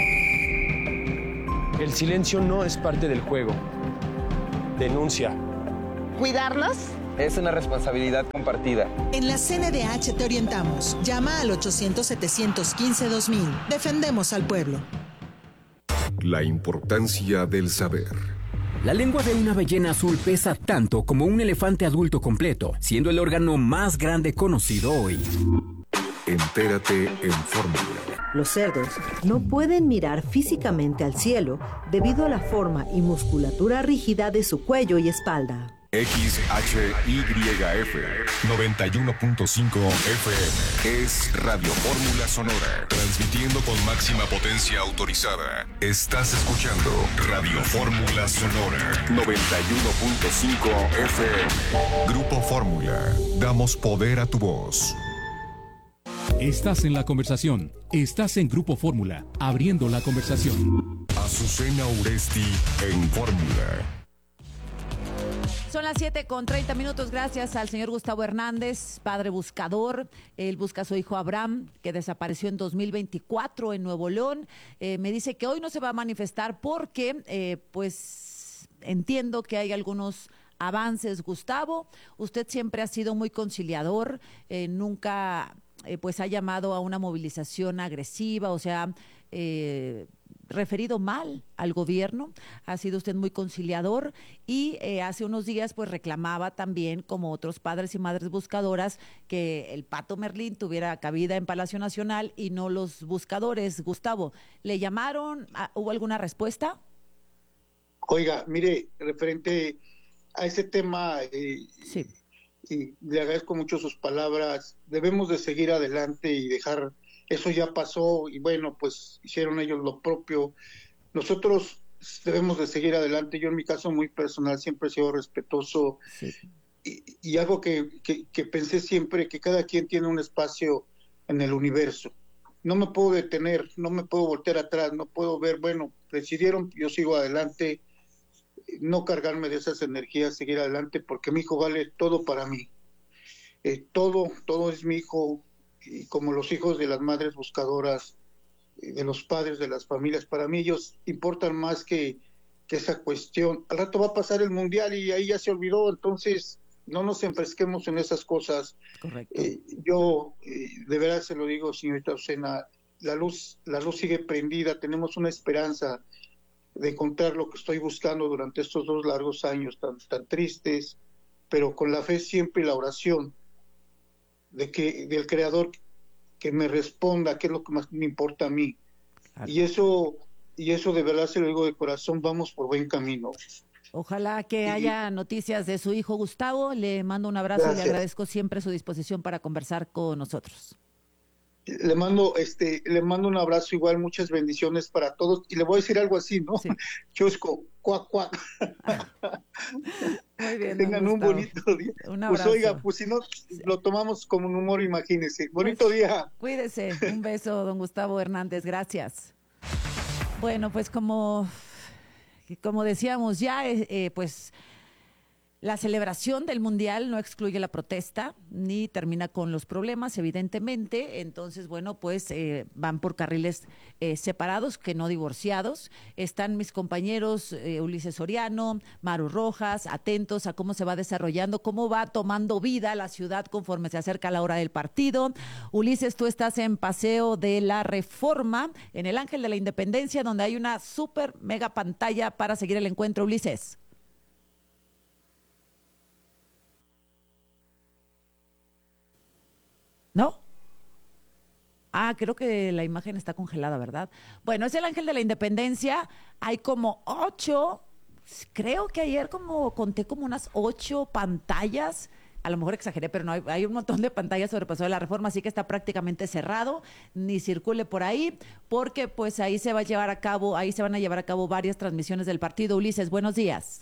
S10: El silencio no es parte del juego. Denuncia.
S11: ¿Cuidarnos?
S10: Es una responsabilidad compartida.
S11: En la C N D H te orientamos. Llama al ochocientos, setecientos quince, dos mil. Defendemos al pueblo.
S2: La importancia del saber.
S1: La lengua de una ballena azul pesa tanto como un elefante adulto completo, siendo el órgano más grande conocido hoy.
S2: Entérate en Fórmula.
S12: Los cerdos no pueden mirar físicamente al cielo debido a la forma y musculatura rígida de su cuello y espalda.
S2: X H Y F noventa y uno punto cinco F M es Radio Fórmula Sonora, transmitiendo con máxima potencia autorizada. Estás escuchando Radio Fórmula Sonora noventa y uno punto cinco F M. Grupo Fórmula, damos poder a tu voz.
S22: Estás en la conversación. Estás en Grupo Fórmula, abriendo la conversación.
S2: Azucena Uresti en Fórmula.
S4: Son las siete con treinta minutos, gracias al señor Gustavo Hernández, padre buscador. Él busca a su hijo Abraham, que desapareció en dos mil veinticuatro en Nuevo León. Eh, me dice que hoy no se va a manifestar porque, eh, pues, entiendo que hay algunos avances. Gustavo, usted siempre ha sido muy conciliador, eh, nunca, eh, pues, ha llamado a una movilización agresiva, o sea, eh, referido mal al gobierno, ha sido usted muy conciliador y eh, hace unos días pues reclamaba también, como otros padres y madres buscadoras, que el Pato Merlín tuviera cabida en Palacio Nacional y no los buscadores. Gustavo, ¿le llamaron? ¿Hubo alguna respuesta?
S5: Oiga, mire, referente a ese tema, eh,
S4: sí.
S5: y le agradezco mucho sus palabras, debemos de seguir adelante y dejar. Eso ya pasó y bueno, pues hicieron ellos lo propio. Nosotros debemos de seguir adelante. Yo en mi caso muy personal siempre he sido respetuoso sí. y, y algo que, que, que pensé siempre, que cada quien tiene un espacio en el universo. No me puedo detener, no me puedo voltear atrás, no puedo ver, bueno, decidieron, yo sigo adelante, no cargarme de esas energías, seguir adelante, porque mi hijo vale todo para mí. Eh, todo, todo es mi hijo. Y como los hijos de las madres buscadoras, de los padres de las familias, para mí ellos importan más que, que esa cuestión. Al rato va a pasar el mundial y ahí ya se olvidó, entonces no nos enfresquemos en esas cosas.
S4: Correcto.
S5: Eh, yo eh, de verdad se lo digo, señorita Azucena, la luz, la luz sigue prendida, tenemos una esperanza de encontrar lo que estoy buscando durante estos dos largos años tan, tan tristes, pero con la fe siempre y la oración de que del creador que me responda qué es lo que más me importa a mí. Claro. y eso y eso de verdad se lo digo de corazón, vamos por buen camino.
S4: Ojalá que haya noticias de su hijo Gustavo. Le mando un abrazo. Gracias. Y le agradezco siempre su disposición para conversar con nosotros.
S5: Le mando este le mando un abrazo igual, muchas bendiciones para todos y le voy a decir algo así, ¿no? Sí. Chusco, cuac, cuac.
S4: Muy bien,
S5: tengan un bonito día.
S4: Un abrazo.
S5: Pues oiga, pues si no lo tomamos como un humor, imagínese. Bonito pues, día.
S4: Cuídese. Un beso, don Gustavo Hernández. Gracias. Bueno, pues como, como decíamos ya, eh, pues la celebración del Mundial no excluye la protesta ni termina con los problemas, evidentemente. Entonces, bueno, pues eh, van por carriles eh, separados, que no divorciados. Están mis compañeros eh, Ulises Soriano, Maru Rojas, atentos a cómo se va desarrollando, cómo va tomando vida la ciudad conforme se acerca la hora del partido. Ulises, tú estás en Paseo de la Reforma, en el Ángel de la Independencia, donde hay una súper mega pantalla para seguir el encuentro. Ulises. ¿No? Ah, creo que la imagen está congelada, ¿verdad? Bueno, es el Ángel de la Independencia. Hay como ocho, creo que ayer como conté como unas ocho pantallas. A lo mejor exageré, pero no, hay, hay un montón de pantallas sobre Paseo de la Reforma, así que está prácticamente cerrado. Ni circule por ahí, porque pues ahí se va a llevar a cabo, ahí se van a llevar a cabo varias transmisiones del partido. Ulises, buenos días.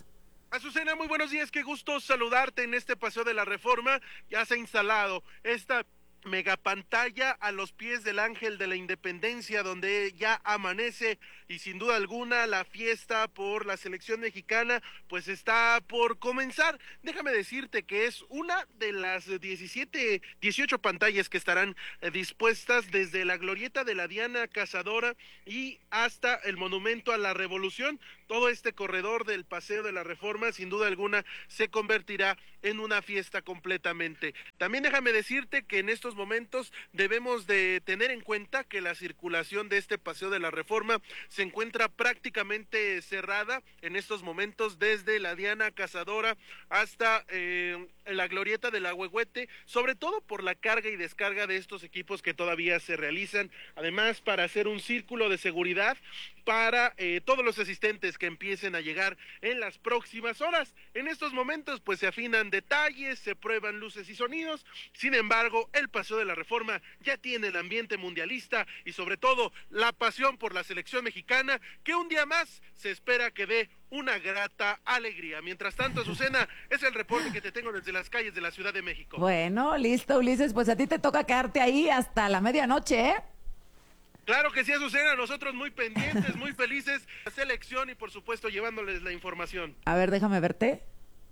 S3: Azucena, muy buenos días, qué gusto saludarte en este Paseo de la Reforma. Ya se ha instalado esta megapantalla a los pies del Ángel de la Independencia, donde ya amanece y sin duda alguna la fiesta por la selección mexicana pues está por comenzar. Déjame decirte que es una de las diecisiete, dieciocho pantallas que estarán eh, dispuestas desde la glorieta de la Diana Cazadora y hasta el Monumento a la Revolución. Todo este corredor del Paseo de la Reforma sin duda alguna se convertirá en una fiesta completamente. También déjame decirte que en estos momentos debemos de tener en cuenta que la circulación de este Paseo de la Reforma se encuentra prácticamente cerrada en estos momentos desde la Diana Cazadora hasta eh, la glorieta del Ahuehuete, sobre todo por la carga y descarga de estos equipos que todavía se realizan, además para hacer un círculo de seguridad para eh, todos los asistentes que empiecen a llegar en las próximas horas. En estos momentos pues se afinan detalles, se prueban luces y sonidos, sin embargo el Paseo de la Reforma ya tiene el ambiente mundialista y sobre todo la pasión por la selección mexicana, que un día más se espera que dé una grata alegría. Mientras tanto, Azucena, es el reporte que te tengo desde las calles de la Ciudad de México.
S4: Bueno, listo, Ulises, pues a ti te toca quedarte ahí hasta la medianoche, ¿eh?
S3: Claro que sí, Azucena, nosotros muy pendientes, muy felices, la selección y por supuesto llevándoles la información.
S4: A ver, déjame verte.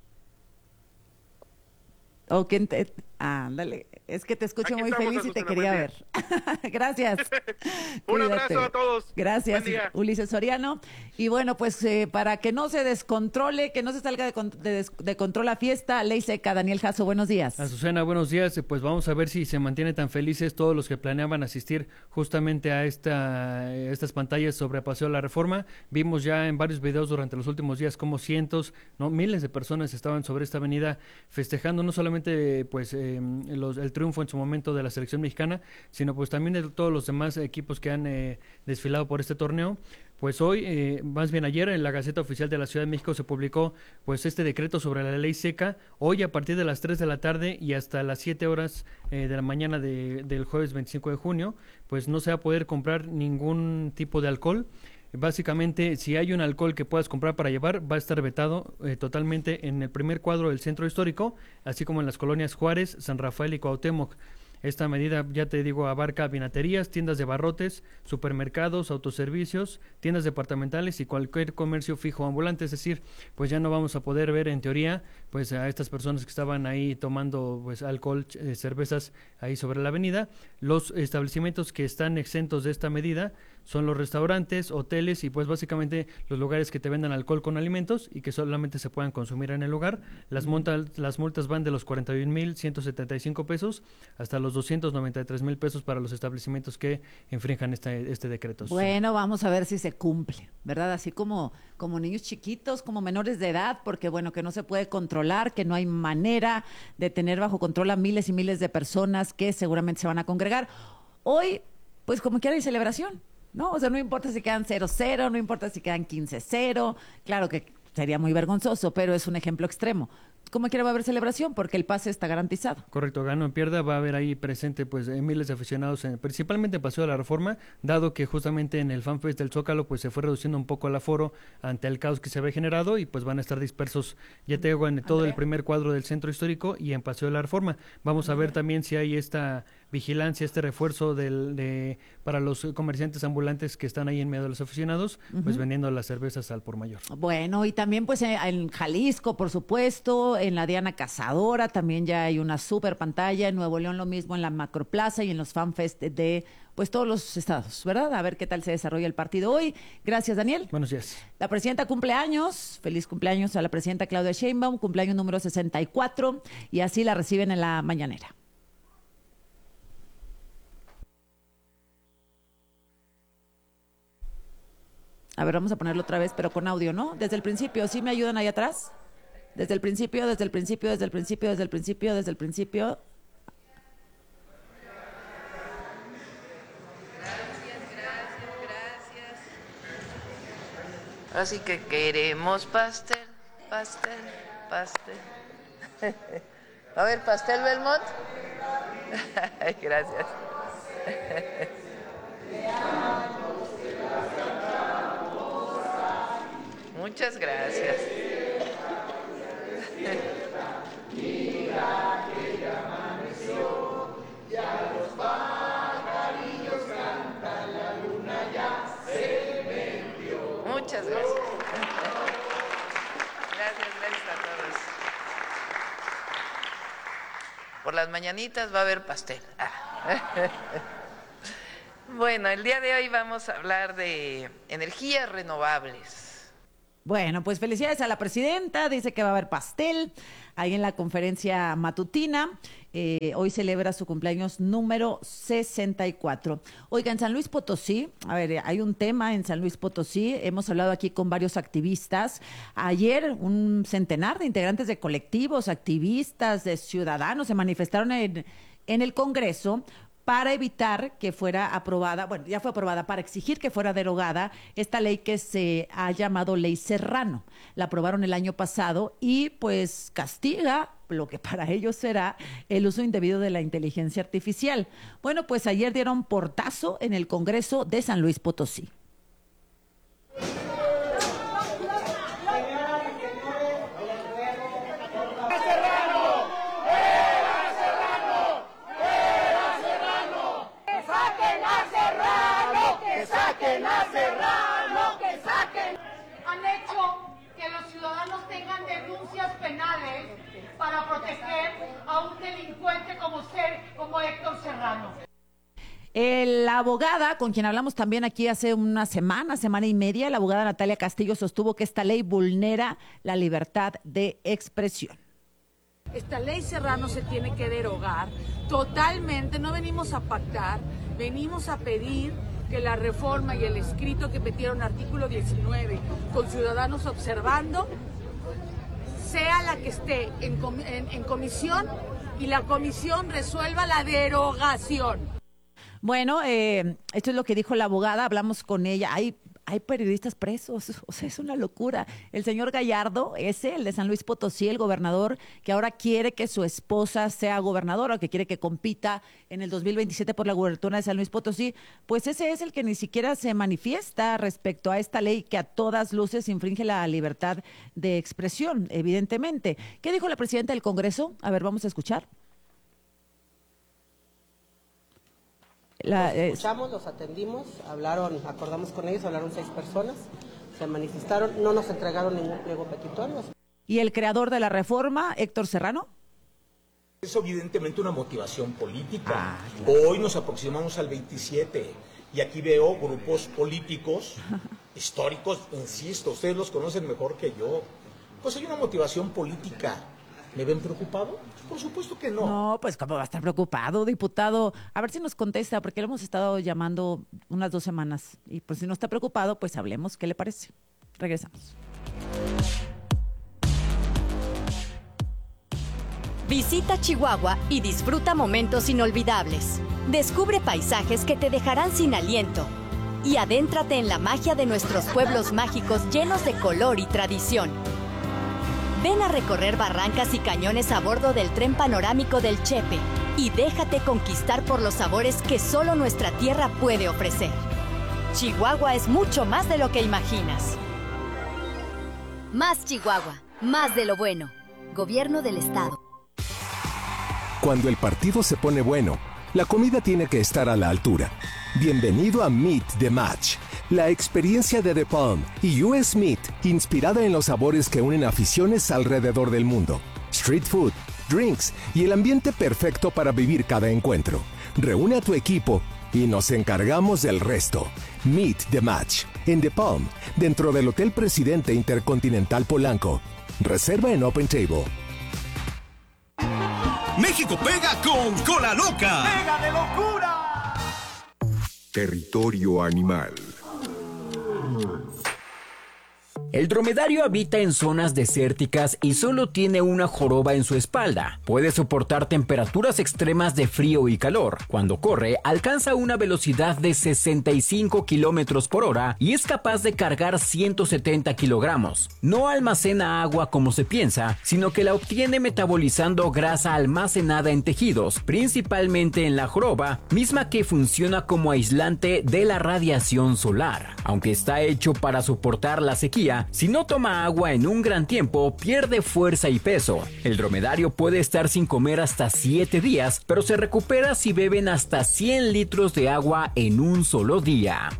S4: ¿O quién te...? Ándale, es que te escucho
S3: Aquí
S4: muy
S3: estamos,
S4: feliz y te
S3: Azucena,
S4: quería
S3: buen
S4: ver. Gracias.
S3: Un
S4: Cuídate.
S3: abrazo a todos.
S4: Gracias,
S3: Buen día.
S4: Ulises Soriano. Y bueno, pues eh, para que no se descontrole, que no se salga de, con- de des- de control la fiesta, ley seca, Daniel Jasso, buenos días.
S10: Azucena, buenos días. Eh, Pues vamos a ver si se mantienen tan felices todos los que planeaban asistir justamente a esta, eh, estas pantallas sobre Paseo de la Reforma. Vimos ya en varios videos durante los últimos días como cientos, no miles de personas estaban sobre esta avenida festejando no solamente eh, pues eh, los, el triunfo en su momento de la selección mexicana, sino pues también de todos los demás equipos que han eh, desfilado por este torneo. Pues hoy, eh, más bien ayer, en la Gaceta Oficial de la Ciudad de México se publicó pues este decreto sobre la ley seca. Hoy a partir de las tres de la tarde y hasta las siete horas eh, de la mañana de, del jueves veinticinco de junio, pues no se va a poder comprar ningún tipo de alcohol. Básicamente, si hay un alcohol que puedas comprar para llevar, va a estar vetado eh, totalmente en el primer cuadro del centro histórico, así como en las colonias Juárez, San Rafael y Cuauhtémoc. Esta medida, ya te digo, abarca vinaterías, tiendas de barrotes, supermercados, autoservicios, tiendas departamentales y cualquier comercio fijo ambulante. Es decir, pues ya no vamos a poder ver en teoría pues a estas personas que estaban ahí tomando pues alcohol, eh, cervezas ahí sobre la avenida. Los establecimientos que están exentos de esta medida son los restaurantes, hoteles y pues básicamente los lugares que te vendan alcohol con alimentos y que solamente se puedan consumir en el lugar. Las, multas, las multas van de los cuarenta y un mil ciento setenta y cinco pesos hasta los doscientos noventa y tres mil pesos para los establecimientos que infrinjan este, este decreto.
S4: Bueno, vamos a ver si se cumple, ¿verdad? Así como, como niños chiquitos, como menores de edad, porque bueno, que no se puede controlar, que no hay manera de tener bajo control a miles y miles de personas que seguramente se van a congregar. Hoy, pues como quiera hay celebración, ¿no? O sea, no importa si quedan cero cero, no importa si quedan quince cero, claro que sería muy vergonzoso, pero es un ejemplo extremo. Como quiera va a haber celebración porque el pase está garantizado.
S10: Correcto, gano en pierda, va a haber ahí presente pues eh, miles de aficionados, en, principalmente en Paseo de la Reforma, dado que justamente en el FanFest del Zócalo pues se fue reduciendo un poco el aforo ante el caos que se había generado y pues van a estar dispersos, ya te digo, en todo el primer cuadro del centro histórico y en Paseo de la Reforma. Vamos a ver también si hay esta vigilancia, este refuerzo del, de, para los comerciantes ambulantes que están ahí en medio de los aficionados, uh-huh. pues vendiendo las cervezas al por mayor.
S4: Bueno, y también pues en, en Jalisco, por supuesto, en la Diana Cazadora también ya hay una super pantalla, en Nuevo León lo mismo en la Macroplaza y en los FanFest de pues todos los estados, ¿verdad? A ver qué tal se desarrolla el partido hoy. Gracias, Daniel.
S10: Buenos días.
S4: La presidenta cumple años, feliz cumpleaños a la presidenta Claudia Sheinbaum, cumpleaños número sesenta y cuatro y así la reciben en la mañanera. A ver, vamos a ponerlo otra vez, pero con audio, ¿no? Desde el principio, ¿sí me ayudan ahí atrás? Desde el principio, desde el principio, desde el principio, desde el principio, desde el principio.
S13: Gracias, gracias, gracias. Así que queremos pastel, pastel, pastel. A ver, pastel Belmont. Gracias. Muchas gracias.
S14: Mira que ya amaneció, ya los pajarillos cantan, la luna ya se metió.
S13: Muchas gracias. Gracias, gracias a todos. Por las mañanitas va a haber pastel. Bueno, el día de hoy vamos a hablar de energías renovables.
S4: Bueno, pues felicidades a la presidenta, dice que va a haber pastel ahí en la conferencia matutina. Eh, hoy celebra su cumpleaños número sesenta y cuatro. Oiga, en San Luis Potosí, a ver, hay un tema en San Luis Potosí, hemos hablado aquí con varios activistas. Ayer un centenar de integrantes de colectivos, activistas, de ciudadanos se manifestaron en, en el Congreso para evitar que fuera aprobada, bueno, ya fue aprobada, para exigir que fuera derogada esta ley que se ha llamado Ley Serrano. La aprobaron el año pasado y pues castiga lo que para ellos será el uso indebido de la inteligencia artificial. Bueno, pues ayer dieron portazo en el Congreso de San Luis Potosí.
S14: ¡Saquen a Serrano! ¡Que saquen! Han hecho que los ciudadanos tengan denuncias penales para proteger a un delincuente como ser, como Héctor Serrano.
S4: La abogada, con quien hablamos también aquí hace una semana, semana y media, la abogada Natalia Castillo sostuvo que esta ley vulnera la libertad de expresión.
S15: Esta ley Serrano se tiene que derogar totalmente, no venimos a pactar, venimos a pedir que la reforma y el escrito que metieron artículo diecinueve con ciudadanos observando sea la que esté en, com en, en comisión y la comisión resuelva la derogación.
S4: Bueno, eh, esto es lo que dijo la abogada, hablamos con ella. Hay, hay periodistas presos, o sea, es una locura. El señor Gallardo, ese, el de San Luis Potosí, el gobernador, que ahora quiere que su esposa sea gobernadora, que quiere que compita en el dos mil veintisiete por la gubernatura de San Luis Potosí, pues ese es el que ni siquiera se manifiesta respecto a esta ley que a todas luces infringe la libertad de expresión, evidentemente. ¿Qué dijo la presidenta del Congreso? A ver, vamos a escuchar.
S16: La, los escuchamos, los atendimos, hablaron, acordamos con ellos, hablaron seis personas, se manifestaron, no nos entregaron ningún pliego petitorio.
S4: ¿Y el creador de la reforma, Héctor Serrano?
S17: Es evidentemente una motivación política.
S4: Ah,
S17: Hoy nos aproximamos al veintisiete y aquí veo grupos políticos históricos, insisto, ustedes los conocen mejor que yo. Pues hay una motivación política. ¿Me ven preocupado? Por supuesto que no.
S4: No, pues cómo va a estar preocupado, diputado. A ver si nos contesta, porque le hemos estado llamando unas dos semanas. Y pues si no está preocupado, pues hablemos. ¿Qué le parece? Regresamos.
S18: Visita Chihuahua y disfruta momentos inolvidables. Descubre paisajes que te dejarán sin aliento. Y adéntrate en la magia de nuestros pueblos mágicos llenos de color y tradición. Ven a recorrer barrancas y cañones a bordo del tren panorámico del Chepe y déjate conquistar por los sabores que solo nuestra tierra puede ofrecer. Chihuahua es mucho más de lo que imaginas.
S20: Más Chihuahua, más de lo bueno. Gobierno del Estado.
S21: Cuando el partido se pone bueno, la comida tiene que estar a la altura. Bienvenido a Meet the Match, la experiencia de The Palm y U S Meat, inspirada en los sabores que unen aficiones alrededor del mundo. Street food, drinks y el ambiente perfecto para vivir cada encuentro. Reúne a tu equipo y nos encargamos del resto. Meet the Match, en The Palm, dentro del Hotel Presidente Intercontinental Polanco. Reserva en Open Table.
S23: México pega con Cola Loca.
S14: ¡Pega de locura!
S2: Territorio animal.
S1: El dromedario habita en zonas desérticas y solo tiene una joroba en su espalda. Puede soportar temperaturas extremas de frío y calor. Cuando corre, alcanza una velocidad de sesenta y cinco kilómetros por hora y es capaz de cargar ciento setenta kilogramos. No almacena agua como se piensa, sino que la obtiene metabolizando grasa almacenada en tejidos, principalmente en la joroba, misma que funciona como aislante de la radiación solar. Aunque está hecho para soportar la sequía, día, si no toma agua en un gran tiempo, pierde fuerza y peso. El dromedario puede estar sin comer hasta siete días, pero se recupera si beben hasta cien litros de agua en un solo día.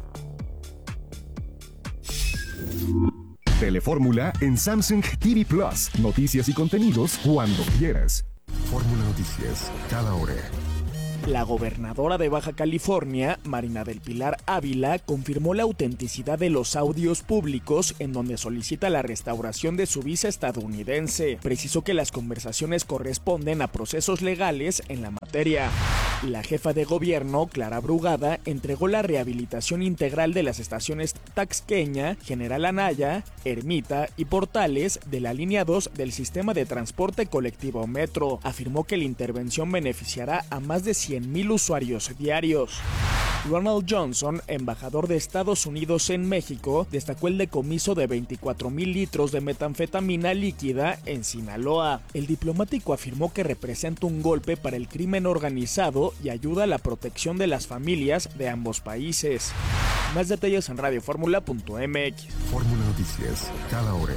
S2: Telefórmula en Samsung T V Plus. Noticias y contenidos cuando quieras. Fórmula Noticias, cada hora.
S6: La gobernadora de Baja California, Marina del Pilar Ávila, confirmó la autenticidad de los audios públicos en donde solicita la restauración de su visa estadounidense. Precisó que las conversaciones corresponden a procesos legales en la materia. La jefa de gobierno, Clara Brugada, entregó la rehabilitación integral de las estaciones Taxqueña, General Anaya, Ermita y Portales de la línea dos del sistema de transporte colectivo Metro. Afirmó que la intervención beneficiará a más de cien mil usuarios diarios. Ronald Johnson, embajador de Estados Unidos en México, destacó el decomiso de veinticuatro mil litros de metanfetamina líquida en Sinaloa. El diplomático afirmó que representa un golpe para el crimen organizado y ayuda a la protección de las familias de ambos países. Más detalles en radioformula punto m x.
S2: Fórmula Noticias, cada hora.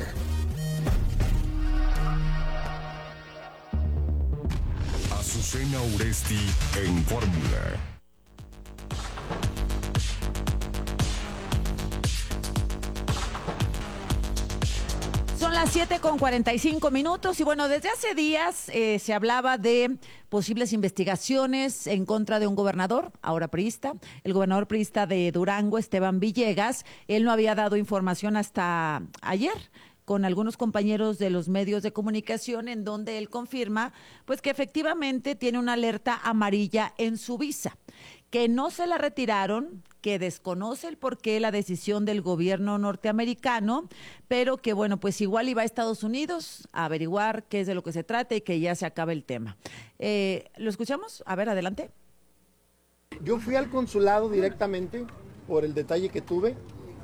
S2: Azucena Uresti en Fórmula.
S4: Son las siete con cuarenta y cinco minutos y bueno, desde hace días eh, se hablaba de posibles investigaciones en contra de un gobernador, ahora priista, el gobernador priista de Durango, Esteban Villegas. Él no había dado información hasta ayer con algunos compañeros de los medios de comunicación, en donde él confirma pues que efectivamente tiene una alerta amarilla en su visa, que no se la retiraron, que desconoce el porqué la decisión del gobierno norteamericano, pero que bueno, pues igual iba a Estados Unidos a averiguar qué es de lo que se trata y que ya se acabe el tema. Eh, ¿Lo escuchamos? A ver, adelante.
S7: Yo fui al consulado directamente por el detalle que tuve.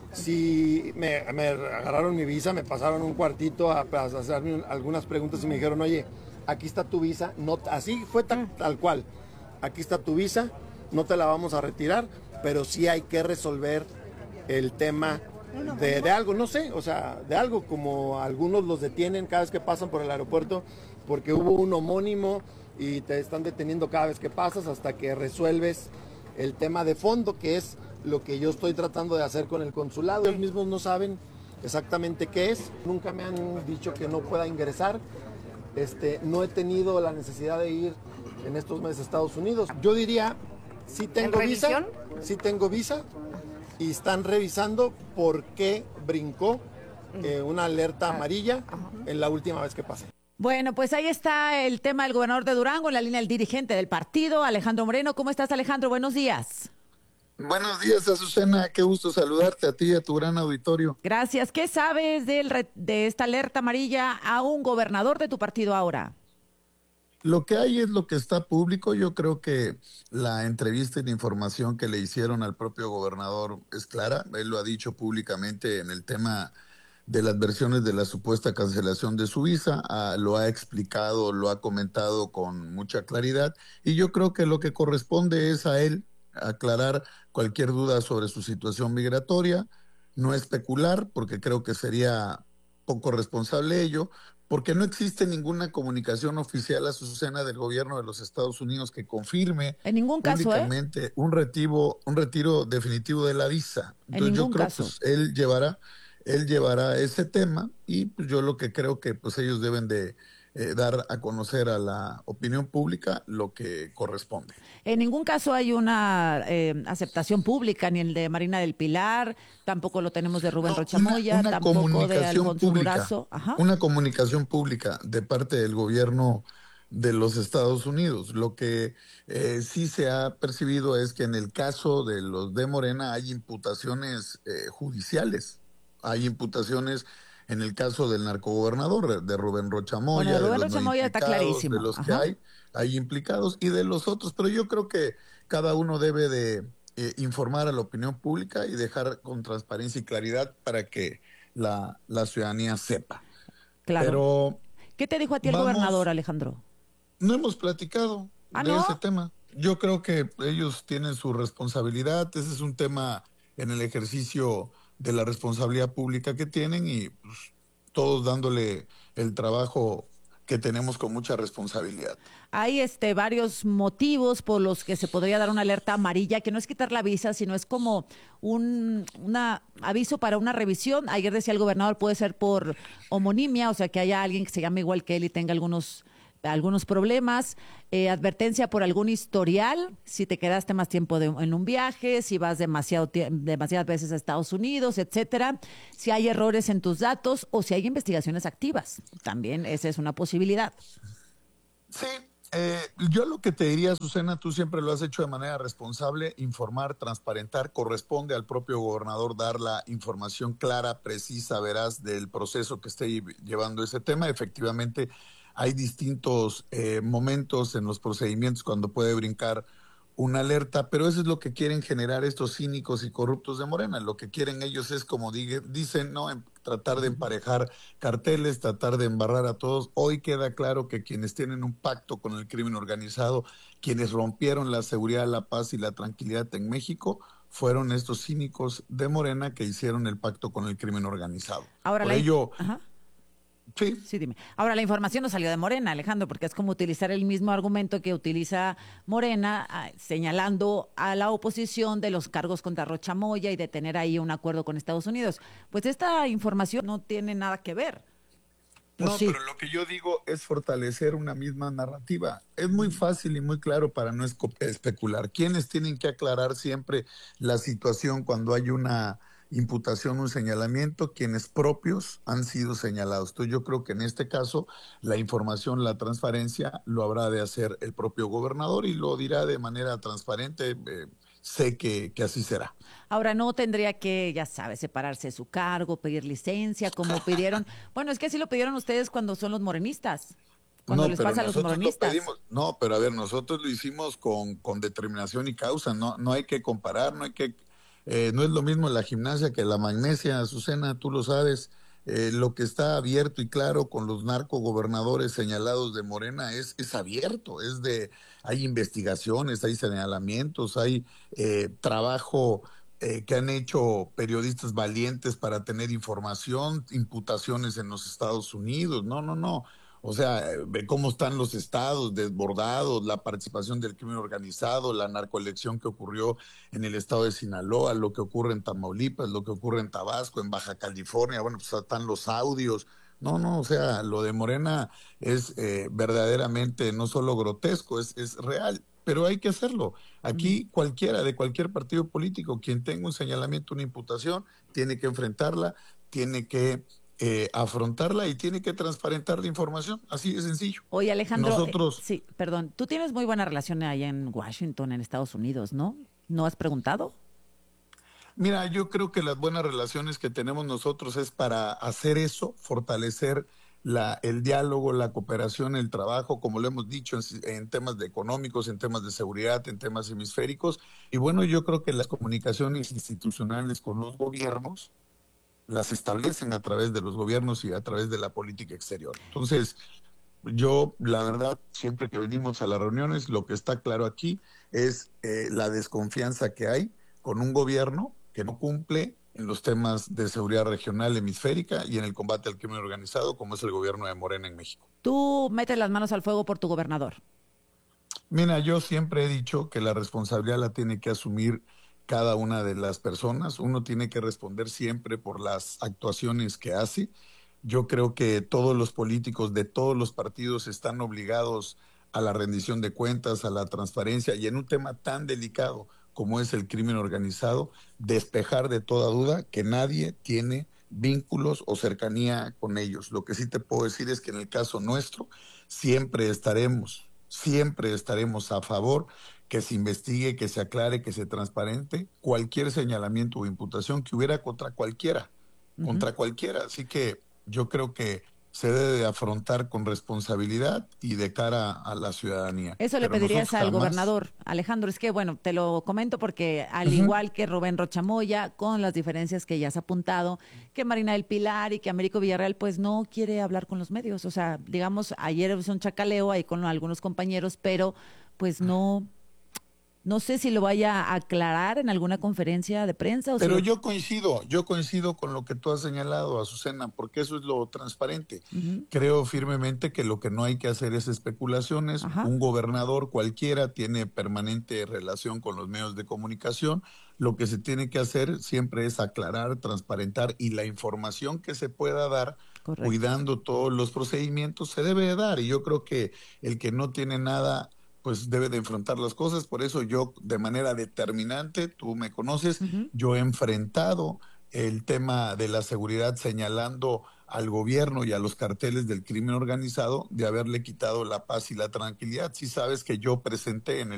S7: Sí, me, me agarraron mi visa, me pasaron un cuartito a, a hacerme algunas preguntas y me dijeron, oye, aquí está tu visa, no, así fue tal, tal cual, aquí está tu visa, no te la vamos a retirar, pero sí hay que resolver el tema de, de algo, no sé, o sea, de algo como algunos los detienen cada vez que pasan por el aeropuerto porque hubo un homónimo y te están deteniendo cada vez que pasas hasta que resuelves el tema de fondo, que es lo que yo estoy tratando de hacer con el consulado. Ellos mismos no saben exactamente qué es, nunca me han dicho que no pueda ingresar, este, no he tenido la necesidad de ir en estos meses a Estados Unidos. Yo diría, sí tengo visa, sí tengo visa, y están revisando por qué brincó eh, una alerta amarilla en la última vez que pasé.
S4: Bueno, pues ahí está el tema del gobernador de Durango, en la línea del dirigente del partido, Alejandro Moreno. ¿Cómo estás, Alejandro? Buenos días.
S8: Buenos días, Azucena, qué gusto saludarte a ti y a tu gran auditorio.
S4: Gracias. ¿Qué sabes del re- de esta alerta amarilla a un gobernador de tu partido ahora?
S8: Lo que hay es lo que está público. Yo creo que la entrevista y la información que le hicieron al propio gobernador es clara. Él lo ha dicho públicamente en el tema de las versiones de la supuesta cancelación de su visa. Ah, lo ha explicado, lo ha comentado con mucha claridad. Y yo creo que lo que corresponde es a él aclarar cualquier duda sobre su situación migratoria, no especular, porque creo que sería poco responsable ello, porque no existe ninguna comunicación oficial a Azucena del gobierno de los Estados Unidos que confirme
S4: en ningún caso,
S8: públicamente
S4: ¿eh?
S8: un retiro, un retiro definitivo de la visa. Entonces,
S4: en ningún
S8: yo creo
S4: caso.
S8: que pues, él llevará, él llevará ese tema y pues, yo lo que creo que pues ellos deben de Eh, dar a conocer a la opinión pública lo que corresponde.
S4: En ningún caso hay una eh, aceptación pública, ni el de Marina del Pilar, tampoco lo tenemos de Rubén no, Rocha Moya,
S8: una, una
S4: tampoco de Alfonso
S8: pública,
S4: Durazo. Ajá.
S8: Una comunicación pública de parte del gobierno de los Estados Unidos. Lo que eh, sí se ha percibido es que en el caso de los de Morena hay imputaciones eh, judiciales, hay imputaciones en el caso del narcogobernador, de Rubén Rocha Moya,
S4: bueno, Rubén
S8: de los
S4: Rocha
S8: no
S4: Moya está clarísimo.
S8: De los
S4: Ajá.
S8: que hay, hay implicados y de los otros, pero yo creo que cada uno debe de eh, informar a la opinión pública y dejar con transparencia y claridad para que la, la ciudadanía sepa.
S4: Claro.
S8: Pero
S4: ¿qué te dijo a ti el
S8: vamos,
S4: gobernador, Alejandro?
S8: No hemos platicado
S4: ¿Ah,
S8: de
S4: no?
S8: ese tema. Yo creo que ellos tienen su responsabilidad, ese es un tema en el ejercicio de la responsabilidad pública que tienen y pues, todos dándole el trabajo que tenemos con mucha responsabilidad.
S4: Hay este varios motivos por los que se podría dar una alerta amarilla, que no es quitar la visa, sino es como un una aviso para una revisión. Ayer decía el gobernador, puede ser por homonimia, o sea, que haya alguien que se llame igual que él y tenga algunos algunos problemas, eh, advertencia por algún historial, si te quedaste más tiempo de, en un viaje, si vas demasiado demasiadas veces a Estados Unidos, etcétera, si hay errores en tus datos o si hay investigaciones activas. También esa es una posibilidad.
S8: Sí, eh, yo lo que te diría, Susana, tú siempre lo has hecho de manera responsable, informar, transparentar, corresponde al propio gobernador dar la información clara, precisa, veraz del proceso que esté llevando ese tema. Efectivamente, hay distintos eh, momentos en los procedimientos cuando puede brincar una alerta, pero eso es lo que quieren generar estos cínicos y corruptos de Morena. Lo que quieren ellos es, como digue, dicen, no, en, tratar de emparejar carteles, tratar de embarrar a todos. Hoy queda claro que quienes tienen un pacto con el crimen organizado, quienes rompieron la seguridad, la paz y la tranquilidad en México, fueron estos cínicos de Morena que hicieron el pacto con el crimen organizado.
S4: Ahora
S8: Por
S4: la...
S8: ello...
S4: Ajá.
S8: Sí.
S4: Sí, dime. Ahora, la información no salió de Morena, Alejandro, porque es como utilizar el mismo argumento que utiliza Morena, ah, señalando a la oposición de los cargos contra Rocha Moya y de tener ahí un acuerdo con Estados Unidos. Pues esta información no tiene nada que ver.
S8: No,
S4: sí.
S8: Pero lo que yo digo es fortalecer una misma narrativa. Es muy fácil y muy claro para no especular. ¿Quiénes tienen que aclarar siempre la situación cuando hay una imputación, un señalamiento? Quienes propios han sido señalados. Entonces yo creo que en este caso la información, la transparencia lo habrá de hacer el propio gobernador y lo dirá de manera transparente. Eh, sé que, que así será.
S4: Ahora, no tendría que, ya sabes, separarse de su cargo, pedir licencia, como pidieron. Bueno, es que así lo pidieron ustedes cuando son los morenistas. Cuando
S8: no,
S4: les
S8: pero
S4: pasa a los morenistas.
S8: Pedimos, no, pero a ver, nosotros lo hicimos con, con determinación y causa. No, no hay que comparar, no hay que... Eh, no es lo mismo la gimnasia que la magnesia, Azucena, tú lo sabes. Eh, lo que está abierto y claro con los narcogobernadores señalados de Morena es, es abierto, es de, hay investigaciones, hay señalamientos, hay eh, trabajo eh, que han hecho periodistas valientes para tener información, imputaciones en los Estados Unidos. No, no, no. O sea, ve cómo están los estados desbordados, la participación del crimen organizado, la narcoelección que ocurrió en el estado de Sinaloa, lo que ocurre en Tamaulipas, lo que ocurre en Tabasco, en Baja California, bueno, pues están los audios. No, no, o sea, lo de Morena es eh, verdaderamente no solo grotesco, es, es real, pero hay que hacerlo. Aquí cualquiera, de cualquier partido político, quien tenga un señalamiento, una imputación, tiene que enfrentarla, tiene que... Eh, afrontarla y tiene que transparentar la información, así de sencillo.
S4: Oye, Alejandro,
S8: nosotros...
S4: eh, sí, perdón, tú tienes muy buena relación allá en Washington, en Estados Unidos, ¿no? ¿No has preguntado?
S8: Mira, yo creo que las buenas relaciones que tenemos nosotros es para hacer eso, fortalecer la, el diálogo, la cooperación, el trabajo, como lo hemos dicho, en, en temas de económicos, en temas de seguridad, en temas hemisféricos. Y bueno, yo creo que las comunicaciones institucionales con los gobiernos las establecen a través de los gobiernos y a través de la política exterior. Entonces, yo, la verdad, siempre que venimos a las reuniones, lo que está claro aquí es eh, la desconfianza que hay con un gobierno que no cumple en los temas de seguridad regional hemisférica y en el combate al crimen organizado, como es el gobierno de Morena en México.
S4: Tú metes las manos al fuego por tu gobernador.
S8: Mira, yo siempre he dicho que la responsabilidad la tiene que asumir cada una de las personas. Uno tiene que responder siempre por las actuaciones que hace. Yo creo que todos los políticos de todos los partidos están obligados a la rendición de cuentas, a la transparencia y en un tema tan delicado como es el crimen organizado, despejar de toda duda que nadie tiene vínculos o cercanía con ellos. Lo que sí te puedo decir es que en el caso nuestro siempre estaremos, siempre estaremos a favor que se investigue, que se aclare, que se transparente cualquier señalamiento o imputación que hubiera contra cualquiera, uh-huh. contra cualquiera. Así que yo creo que se debe de afrontar con responsabilidad y de cara a la ciudadanía.
S4: Eso le
S8: Pero
S4: pedirías al
S8: jamás...
S4: gobernador, Alejandro. Es que, bueno, te lo comento porque al uh-huh. igual que Rubén Rocha Moya, con las diferencias que ya has apuntado, que Marina del Pilar y que Américo Villarreal, pues no quiere hablar con los medios. O sea, digamos, ayer es un chacaleo ahí con algunos compañeros, pero pues no... No sé si lo vaya a aclarar en alguna conferencia de prensa. O
S8: Pero
S4: si...
S8: yo coincido, yo coincido con lo que tú has señalado, Azucena, porque eso es lo transparente. Uh-huh. Creo firmemente que lo que no hay que hacer es especulaciones. Ajá. Un gobernador cualquiera tiene permanente relación con los medios de comunicación. Lo que se tiene que hacer siempre es aclarar, transparentar, y la información que se pueda dar, correcto, cuidando todos los procedimientos, se debe de dar. Y yo creo que el que no tiene nada, pues debe de enfrentar las cosas. Por eso yo, de manera determinante, tú me conoces, uh-huh, yo he enfrentado el tema de la seguridad señalando al gobierno y a los carteles del crimen organizado de haberle quitado la paz y la tranquilidad. Sí sabes que yo presenté en el